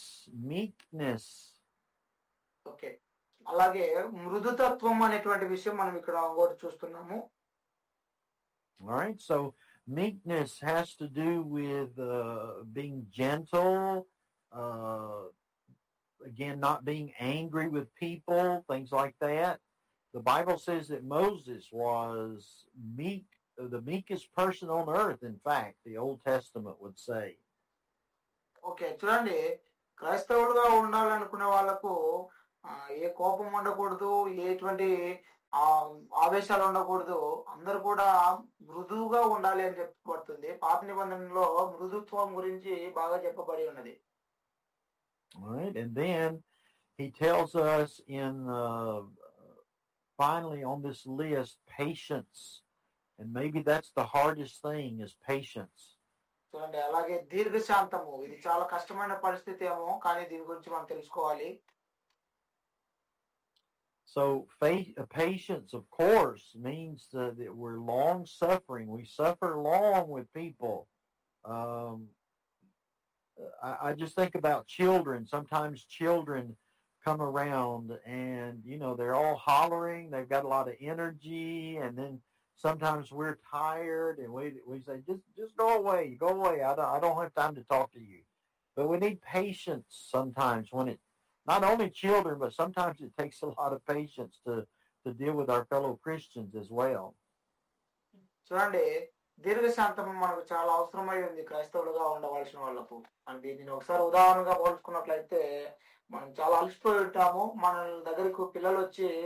Okay, అలాగే మృదుతత్వం అనేటువంటి విషయం మనం ఇక్కడ ఇంకోటి చూస్తున్నాము. All right. So meekness has to do with being gentle. Again, not being angry with people, things like that. the Bible says that Moses was meek, the meekest person on earth, in fact, the Old Testament would say. Okay, చూడండి, క్రైస్తవులుగా ఉండాలనుకునే వాళ్ళకు ఏ కోపం ఉండకూడదు, ఎటువంటి ఆవేశాలు ఉండకూడదు, అందరూ కూడా మృదువుగా ఉండాలి అని చెప్పబడుతుంది. పాత నిబంధనలో మృదుత్వం గురించి బాగా చెప్పబడి ఉన్నది. All right, and then he tells us in finally on this list, patience, and maybe that's the hardest thing is patience. చూడండి, అలాగే దీర్ఘశాంతము, ఇది చాలా కష్టమైన పరిస్థితి ఏమో, కానీ దీని గురించి మనం తెలుసుకోవాలి. So patience, of course, means that we're long suffering. We suffer long with people. I just think about children. Sometimes children come around and, they're all hollering. They've got a lot of energy. And then sometimes we're tired and we say, just go away. Go away. I don't have time to talk to you. But we need patience sometimes when not only children, but sometimes it takes a lot of patience to deal with our fellow Christians as well. చూడండి, దీర్ఘశాంతం మనకు చాలా అవసరమై ఉంది క్రైస్తవులుగా ఉండవలసిన వాళ్ళకు. అంటే దీన్ని ఒకసారి ఉదాహరణగా పోల్చుకున్నట్లయితే, మనం చాలా అలసిపోయి ఉంటాము. మన దగ్గరకు పిల్లలు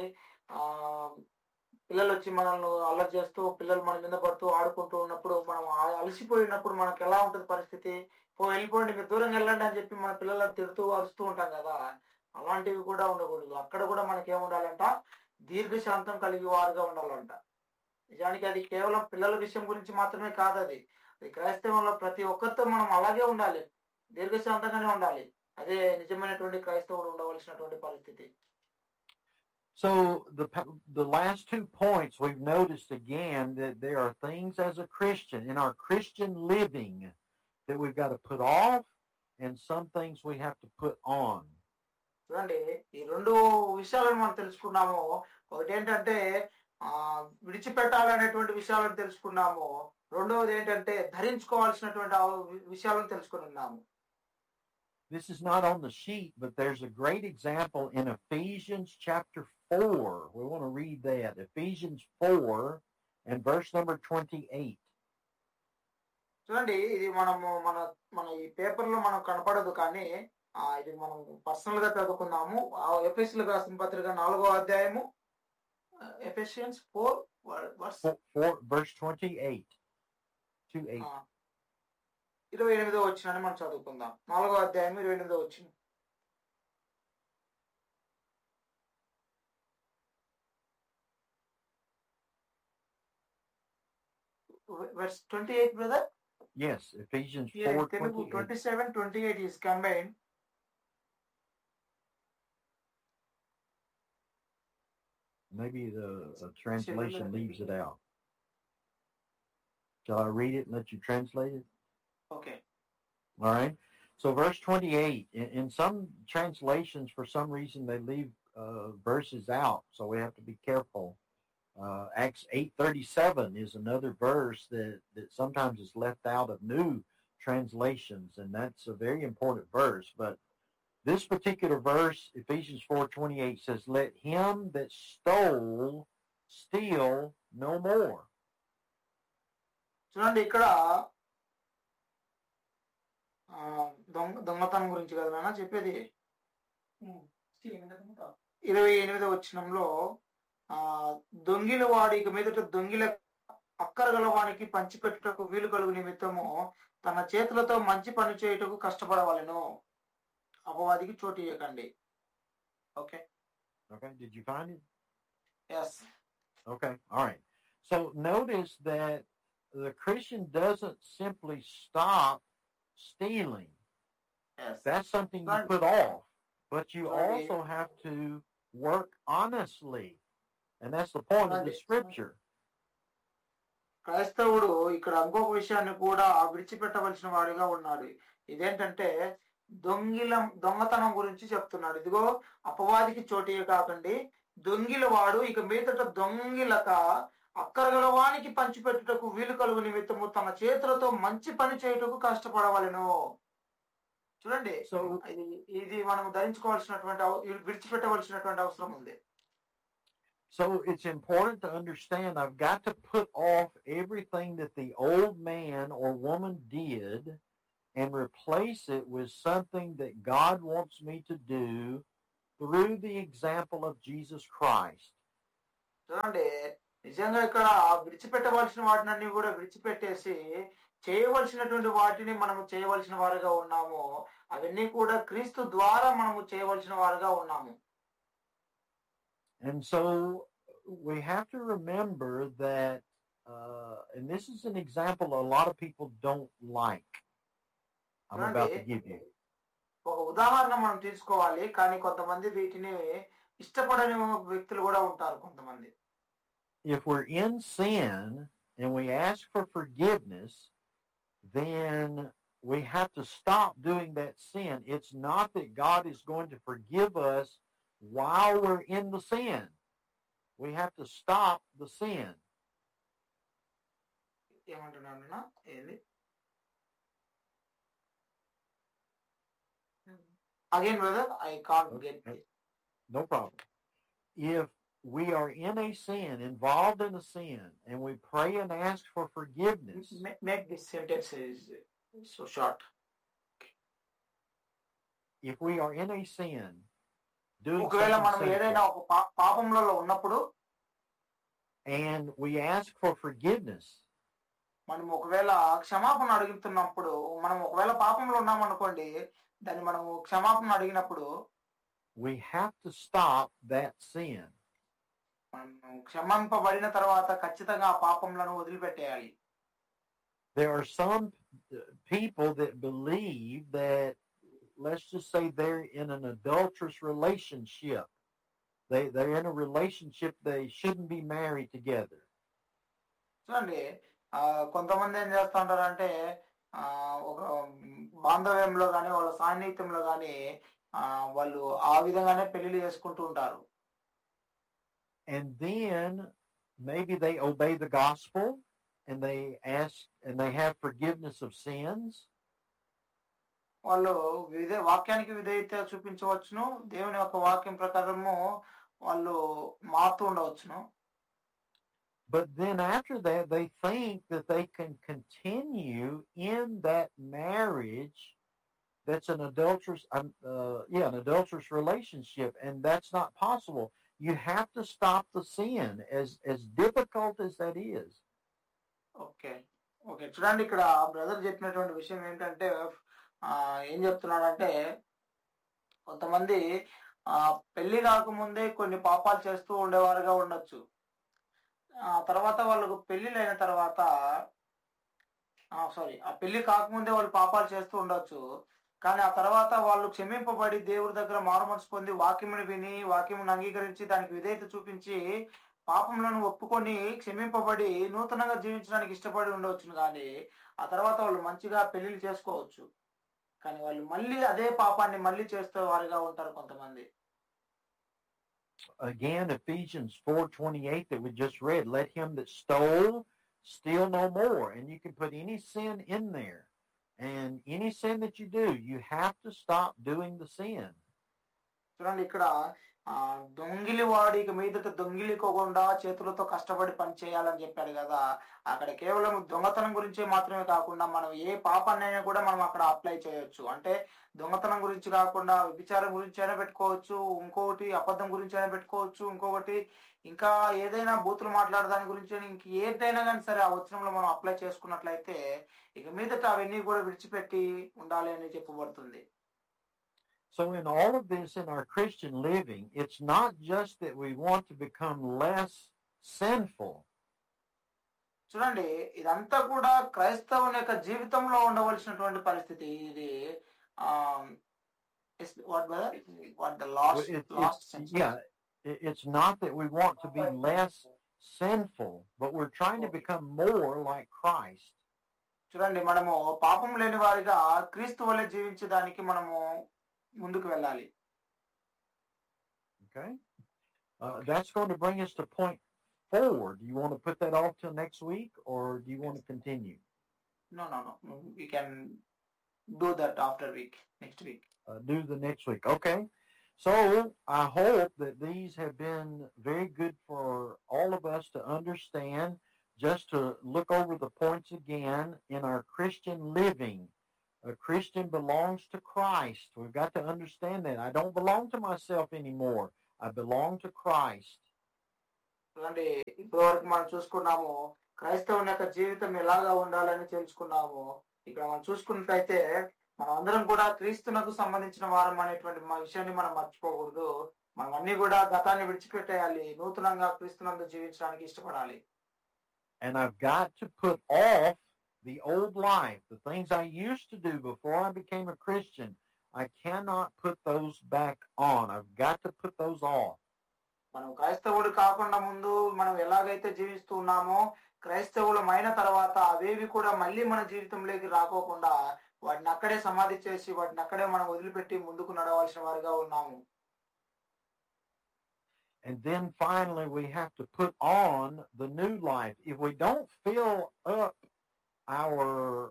వచ్చి మనల్ని అల్లరి చేస్తూ, పిల్లలు మన మీద పడుతూ ఆడుకుంటూ ఉన్నప్పుడు, మనం అలసిపోయినప్పుడు మనకు ఎలా ఉంటుంది పరిస్థితి? వెళ్ళిపోండి, మీరు దూరంగా వెళ్ళండి అని చెప్పి మన పిల్లలను తిడుతూ అరుస్తూ ఉంటాం కదా. అలాంటివి కూడా ఉండకూడదు. అక్కడ కూడా మనకేముండాలంట, దీర్ఘశాంతం కలిగి వారుగా ఉండాలంట. నిజానికి అది కేవలం పిల్లల విషయం గురించి మాత్రమే కాదు, అది క్రైస్తవంలో ప్రతి ఒక్కరితో మనం అలాగే ఉండాలి, దీర్ఘశాంతంగానే ఉండాలి. అదే నిజమైనటువంటి క్రైస్తవుడు ఉండవలసినటువంటి పరిస్థితి. So the last 2 points we've noticed again that there are things as a Christian in our Christian living that we've got to put off and some things we have to put on. చూడండి, ఈ 2 విషయాలను మనం తెలుసుకున్నాము. ఒకటి ఏంటంటే విడిచిపెట్టాలనేటువంటి విషయాలను తెలుసుకున్నాము. రెండవది ఏంటంటే ధరించుకోవాల్సినటువంటి విషయాలను తెలుసుకుని ఉన్నాము. This is not on the sheet, but there's a great example in Ephesians chapter 4. We want to read that. Ephesians 4 and verse number 28. చూడండి, ఇది మన ఈ పేపర్ లో మనం కనపడదు, కానీ ఇది మనం పర్సనల్ గా చదువుకున్నాము. ఎఫెసీయులకు రాసిన పత్రిక 4వ అధ్యాయము, Ephesians 4 verse 28. 28వ వచనాన్ని మనం చదువుకుందాం. 4వ అధ్యాయం 28వ వచనం. Verse 28, brother? Yes, Ephesians 4, Here in Telugu 27-28 is combined. Maybe the translation leaves it out. Shall I read it and let you translate it? Okay. All right. So verse 28, in some translations, for some reason, they leave verses out, so we have to be careful. Acts 8:37 is another verse that sometimes is left out of new translations, and that's a very important verse. But this particular verse, Ephesians 4:28, says, "Let him that stole steal no more." చూడండి, ఇక్కడ దొంగతనం గురించి కదా నాన్న చెప్పేది. 28వ వచనంలో, దొంగిల వాడికి మీదట దొంగిల అక్కరగల వానికి పంచిపెట్టుటకు వీలు కలుగు నిమిత్తము తన చేతులతో మంచి పని చేయుటకు కష్టపడవలెను, అపవాదికి చోటు ఇవ్వకండి. Okay. Did you find it? Yes. Okay. All right. So notice that the Christian doesn't simply stop stealing. Yes. That's something you put off, but you also have to work honestly. And that's the point of the scripture. క్రైస్తవుడు ఇక్కడ ఇంకొక విషయాన్ని కూడా విడిచిపెట్టవలసిన వాడిగా ఉన్నాడు. ఇదేంటంటే దొంగతనం గురించి చెప్తున్నాడు. ఇదిగో, అపవాదికి చోటు కాకండి, దొంగిల వాడు ఇక మీదట దొంగిలక అక్కరగలవానికి పంచిపెట్టుటకు వీలు కలుగు నిమిత్తము తన చేతులతో మంచి పని చేయుటకు కష్టపడవలెను. చూడండి, ఇది మనం ధరించుకోవాల్సినటువంటి విడిచిపెట్టవలసినటువంటి అవసరం ఉంది. So it's important to understand I've got to put off everything that the old man or woman did and replace it with something that God wants me to do through the example of Jesus Christ. చూడండి, నిజంగా ఇక్కడ విడిచిపెట్టవలసిన వాటినన్నీ కూడా విడిచిపెట్టేసి చేయవలసినటువంటి వాటిని మనము చేయవలసిన వారుగా ఉన్నాము. అవన్నీ కూడా క్రీస్తు ద్వారా మనము చేయవలసిన వారుగా ఉన్నాము. And so we have to remember that, and this is an example a lot of people don't like. I'm about to give you. ఒక ఉదాహరణ మనం తీసుకోవాలి, కానీ కొంతమంది వీటిని ఇష్టపడని వ్యక్తులు కూడా ఉంటారు కొంతమంది. If we're in sin and we ask for forgiveness, then we have to stop doing that sin. It's not that God is going to forgive us while we're in the sin. We have to stop the sin. ఏమంటున్నాను ఏది again brother, I can't get it. No problem. If we are in a sin, involved in a sin, and we pray and ask for forgiveness, Make this sentence is so short. If we are in a sin, doing ఒకవేళ మనం something ఏదైనా sinful, ఒక పాపంలో ఉన్నప్పుడు and we ask for forgiveness, మనం ఒకవేళ క్షమాపణ అడుగుతున్నప్పుడు, మనం ఒకవేళ పాపంలో ఉన్నామనుకోండి, దాన్ని మనం క్షమాపణ అడిగినప్పుడు we have to stop that sin. మనం క్షమింపబడిన తర్వాత ఖచ్చితంగా ఆ పాపంలను వదిలిపెట్టేయాలి. There are some people that believe that, let's just say they're in an adulterous relationship. They're in a relationship, they shouldn't be married together. చూడండి, కొంతమంది ఏం చేస్తుంటారంటే ఒక బాంధవ్యంలో కానీ వాళ్ళ సాన్నిహిత్యంలో కానీ వాళ్ళు ఆ విధంగానే పెళ్లిళ్ళు చేసుకుంటూ ఉంటారు. And then maybe they obey the gospel and they ask and they have forgiveness of sins. వాళ్ళు వాక్యానికి విధేయత చూపించవచ్చును, దేవుని యొక్క వాక్యం ప్రకారము వాళ్ళు మారుతూ ఉండవచ్చును. But then after that, they think that they can continue in that marriage that's an adulterous, an adulterous relationship, and that's not possible. You have to stop the sin, as difficult as that is. Okay, చూడండి, ఇక్కడ brother చెప్పినటువంటి విషయం ఏంటంటే ఏం చెప్తున్నాడంటే, కొంతమంది పెళ్లి కాకముందే కొన్ని పాపాలు చేస్తూ ఉండేవారుగా ఉండొచ్చు. తర్వాత వాళ్ళకు పెళ్లిళ్ళైన తర్వాత ఆ పెళ్లి కాకముందే వాళ్ళు పాపాలు చేస్తూ ఉండొచ్చు. కానీ ఆ తర్వాత వాళ్ళు క్షమింపబడి దేవుడి దగ్గర మారుమనసు పొంది వాక్యమును విని వాక్యమును అంగీకరించి దానికి విధేయత చూపించి పాపములను ఒప్పుకొని క్షమింపబడి నూతనంగా జీవించడానికి ఇష్టపడి ఉండవచ్చును. కానీ ఆ తర్వాత వాళ్ళు మంచిగా పెళ్లిళ్ళు చేసుకోవచ్చు. కానీ వాళ్ళు మళ్ళీ అదే పాపాన్ని మళ్ళీ చేస్తే వారిగా ఉంటారు కొంతమంది. Again, Ephesians 4:28 that we just read, let him that stole steal no more. And you can put any sin in there. And any sin that you do, you have to stop doing the sin. చూడండి, ఇక్కడ దొంగిలి వాడికి మీదట దొంగిలికోకుండా చేతులతో కష్టపడి పని చేయాలని చెప్పాడు కదా. అక్కడ కేవలం దొంగతనం గురించి మాత్రమే కాకుండా మనం ఏ పాపాన్నైనా కూడా మనం అక్కడ అప్లై చేయొచ్చు. అంటే దొంగతనం గురించి కాకుండా వ్యభిచారం గురించి అయినా పెట్టుకోవచ్చు, ఇంకొకటి అబద్ధం గురించి అయినా పెట్టుకోవచ్చు, ఇంకొకటి ఇంకా ఏదైనా బూతులు మాట్లాడదాని గురించి ఇంక ఏదైనా కానీ సరే ఆ వచనంలో మనం అప్లై చేసుకున్నట్లయితే ఇక మీదట అవన్నీ కూడా విడిచిపెట్టి ఉండాలి అని చెప్పబడుతుంది. So in all of this in our Christian living, it's not just that we want to become less sinful. చూడండి, ఇదంతా కూడా క్రైస్తవుని యొక్క జీవితంలో ఉండవలసినటువంటి పరిస్థితి. ఇది it's not that we want to be less sinful, but we're trying to become more like Christ. చూడండి, మనము పాపం లేని వారిగా క్రీస్తు వలె జీవించడానికి మనము ముందుకు వెళ్ళాలి. Okay, that's going to bring us to point 4. Do you want to put that off till next week, or do you want to continue? No. We can do that after next week. Do the next week. Okay. So I hope that these have been very good for all of us to understand, just to look over the points again in our Christian living. A Christian belongs to Christ. We've got to understand that. I don't belong to myself anymore. I belong to Christ. చూడండి, ఇప్పటి వరకు మనం చూసుకున్నాము క్రైస్తవుని యొక్క జీవితం ఎలాగా ఉండాలని తెలుసుకున్నాము. ఇక్కడ మనం చూసుకున్నట్లయితే మనం అందరం కూడా క్రీస్తునకు సంబంధించిన వారం అనేటువంటి విషయాన్ని మనం మర్చిపోకూడదు. మనం అన్ని కూడా గతాన్ని విడిచిపెట్టేయాలి, నూతనంగా క్రీస్తునందు జీవించడానికి ఇష్టపడాలి. And I've got to put off the old life, the things I used to do before I became a Christian. I cannot put those back on. I've got to put those off. మనం క్రైస్తవుడు కాకుండా ముందు మనం ఎలాగైతే జీవిస్తూ ఉన్నామో, క్రైస్తవులమైన తర్వాత అవేవి కూడా మళ్ళీ మన జీవితంలోకి రాకోకుండా వాటిని అక్కడే సమాధి చేసి వాటిని అక్కడే మనం వదిలిపెట్టి ముందుకు నడవాల్సిన వారిగా ఉన్నాము. And then finally we have to put on the new life. If we don't fill up our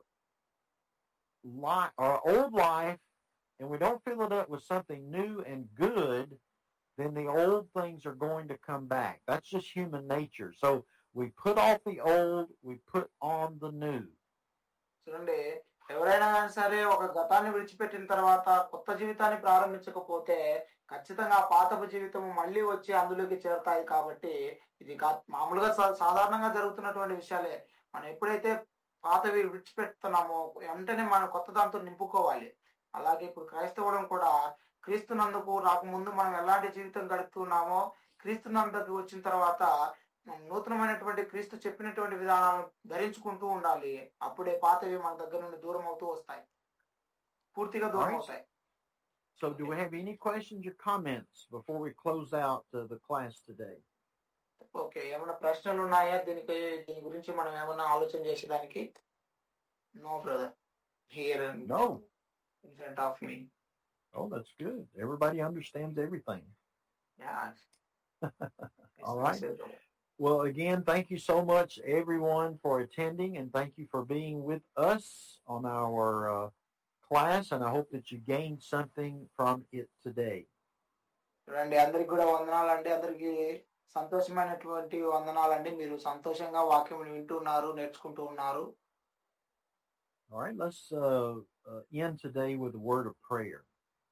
old life and we don't fill it up with something new and good, then the old things are going to come back. That's just human nature. So we put off the old, we put on the new. చూడండి, ఎవరైనా సరే ఒక గతాన్ని విడిచిపెట్టిన తర్వాత కొత్త జీవితాన్ని ప్రారంభించకపోతే ఖచ్చితంగా పాతపు జీవితం మళ్ళీ వచ్చి అందులోకి చేరుతాయి. కాబట్టి ఇది మామూలుగా సాధారణంగా జరుగుతున్నటువంటి విషయాలే. మనం ఎప్పుడైతే పాతవి విడిచిపెడుతున్నామో వెంటనే మనం కొత్త దాంతో నింపుకోవాలి. అలాగే ఇప్పుడు క్రైస్తవులం కూడా క్రీస్తునందుకు రాకముందు మనం ఎలాంటి జీవితం గడుపుతున్నామో, క్రీస్తునందుకు వచ్చిన తర్వాత నూతనమైనటువంటి క్రీస్తు చెప్పినటువంటి విధానాలను ధరించుకుంటూ ఉండాలి. అప్పుడే పాతవి మన దగ్గర నుండి దూరం అవుతూ వస్తాయి, పూర్తిగా దూరం అవుతాయి. So do we have any questions or comments before we close out the class today? Okay, ఏమైనా ప్రశ్నలు ఉన్నాయా దీని గురించి మనం ఏమైనా ఆలోచన చేసేదానికి? No brother, here No. in front of me. Oh, that's good. Everybody understands everything. Yeah. All right. Well, again, thank you so much, everyone, for attending, and thank you for being with us on our class, and I hope that you gained something from it today. చూడండి, అందరికి కూడా వందనాలండి. అందరికి సంతోషమైనటువంటి వందనాలండి. మీరు సంతోషంగా వాక్యం వింటున్నారు, నేర్చుకుంటూ ఉన్నారు. All right, let's end today with a word of prayer.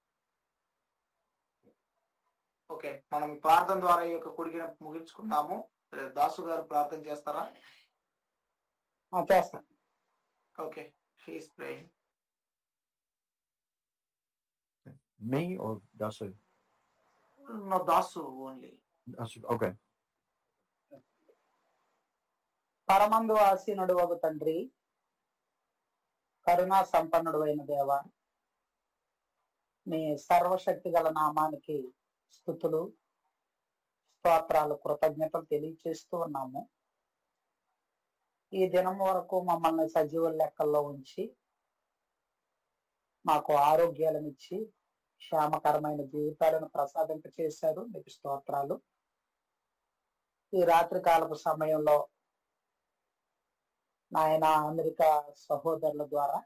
Okay, మనం ప్రార్థన ద్వారా ఈ యొక్క కూడికను ముగించుకుందాము. దాసు గారు ప్రార్థన చేస్తారా? చేస్తాను. Okay, please pray. Me or Dasu? No, Dasu only. Dasu, okay. పరమందు ఆసీనుడు వగు తండ్రి, కరుణా సంపన్నుడు అయిన దేవ, మీ సర్వశక్తి గల నామానికి స్తుతులు, స్తోత్రాలు, కృతజ్ఞతలు తెలియచేస్తూ ఉన్నాము. ఈ దినం వరకు మమ్మల్ని సజీవుల లెక్కల్లో ఉంచి మాకు ఆరోగ్యాలను ఇచ్చి క్షేమకరమైన జీవితాలను ప్రసాదింప చేశారు. మీకు స్తోత్రాలు. ఈ రాత్రి కాలపు సమయంలో నాయన అమెరికా సహోదరుల ద్వారా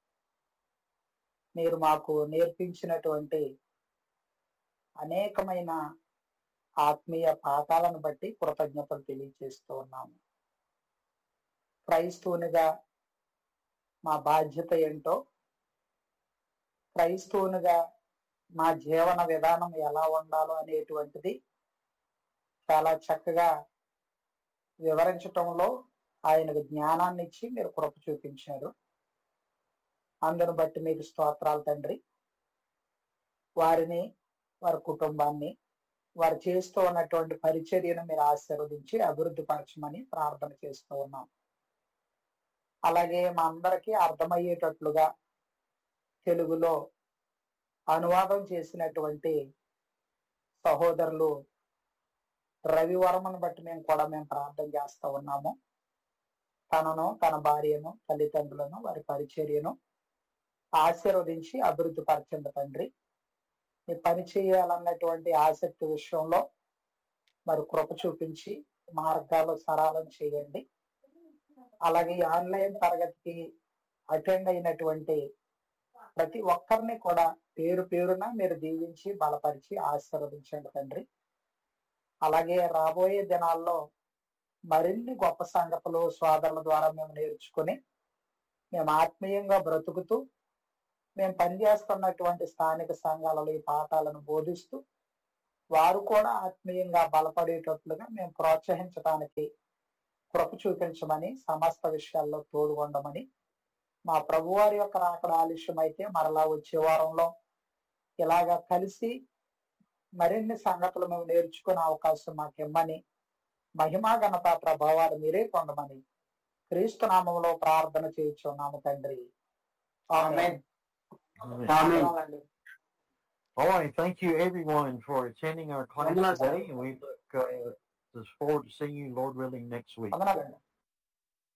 మీరు మాకు నేర్పించినటువంటి అనేకమైన ఆత్మీయ పాఠాలను బట్టి కృతజ్ఞతలు తెలియజేస్తూ ఉన్నాము. క్రైస్తవునిగా మా బాధ్యత ఏంటో, క్రైస్తవునిగా మా జీవన విధానం ఎలా ఉండాలో అనేటువంటిది చాలా చక్కగా వివరించటంలో ఆయనకు జ్ఞానాన్ని ఇచ్చి మీరు కృప చూపించారు. అందును బట్టి మీకు స్తోత్రాలు తండ్రి. వారిని, వారి కుటుంబాన్ని, వారు చేస్తూ ఉన్నటువంటి పరిచర్యను మీరు ఆశీర్వదించి అభివృద్ధి పరచమని ప్రార్థన చేస్తూ ఉన్నాం. అలాగే మా అందరికీ అర్థమయ్యేటట్లుగా తెలుగులో అనువాదం చేసినటువంటి సహోదరులు రవివర్మను బట్టి మేము ప్రార్థన చేస్తూ ఉన్నాము. తనను, తన భార్యను, తల్లిదండ్రులను, వారి పరిచర్యను ఆశీర్వదించి అభివృద్ధి పరచండి తండ్రి. మీ పని చేయాలన్నటువంటి ఆసక్తి విషయంలో మరి కృప చూపించి మార్గాలు సరళం చేయండి. అలాగే ఆన్లైన్ తరగతికి అటెండ్ అయినటువంటి ప్రతి ఒక్కరిని కూడా పేరు పేరున మీరు దీవించి బలపరిచి ఆశీర్వదించండి తండ్రి. అలాగే రాబోయే దినాల్లో మరిన్ని గొప్ప సంగతులు సోదరుల ద్వారా మేము నేర్చుకుని మేము ఆత్మీయంగా బ్రతుకుతూ మేము పనిచేస్తున్నటువంటి స్థానిక సంఘాలలో ఈ పాఠాలను బోధిస్తూ వారు కూడా ఆత్మీయంగా బలపడేటట్లుగా మేము ప్రోత్సహించడానికి కృప చూపించమని, సమస్త విషయాల్లో తోడుగొండమని, మా ప్రభువారి యొక్క రాకడ ఆలస్యం అయితే మరలా వచ్చే వారంలో ఇలాగా కలిసి మరిన్ని సంగతులు మేము నేర్చుకునే అవకాశం మాకు ఇమ్మని, మహిమా ఘనత ప్రభావాలు మీరే పొందమని క్రీస్తు నామములో ప్రార్థన చేయుచున్నాము తండ్రి. ఆమేన్. ఆమేన్. All right, thank you everyone for attending our class today, and we look forward to seeing you, Lord willing, next week. వందనాలండి.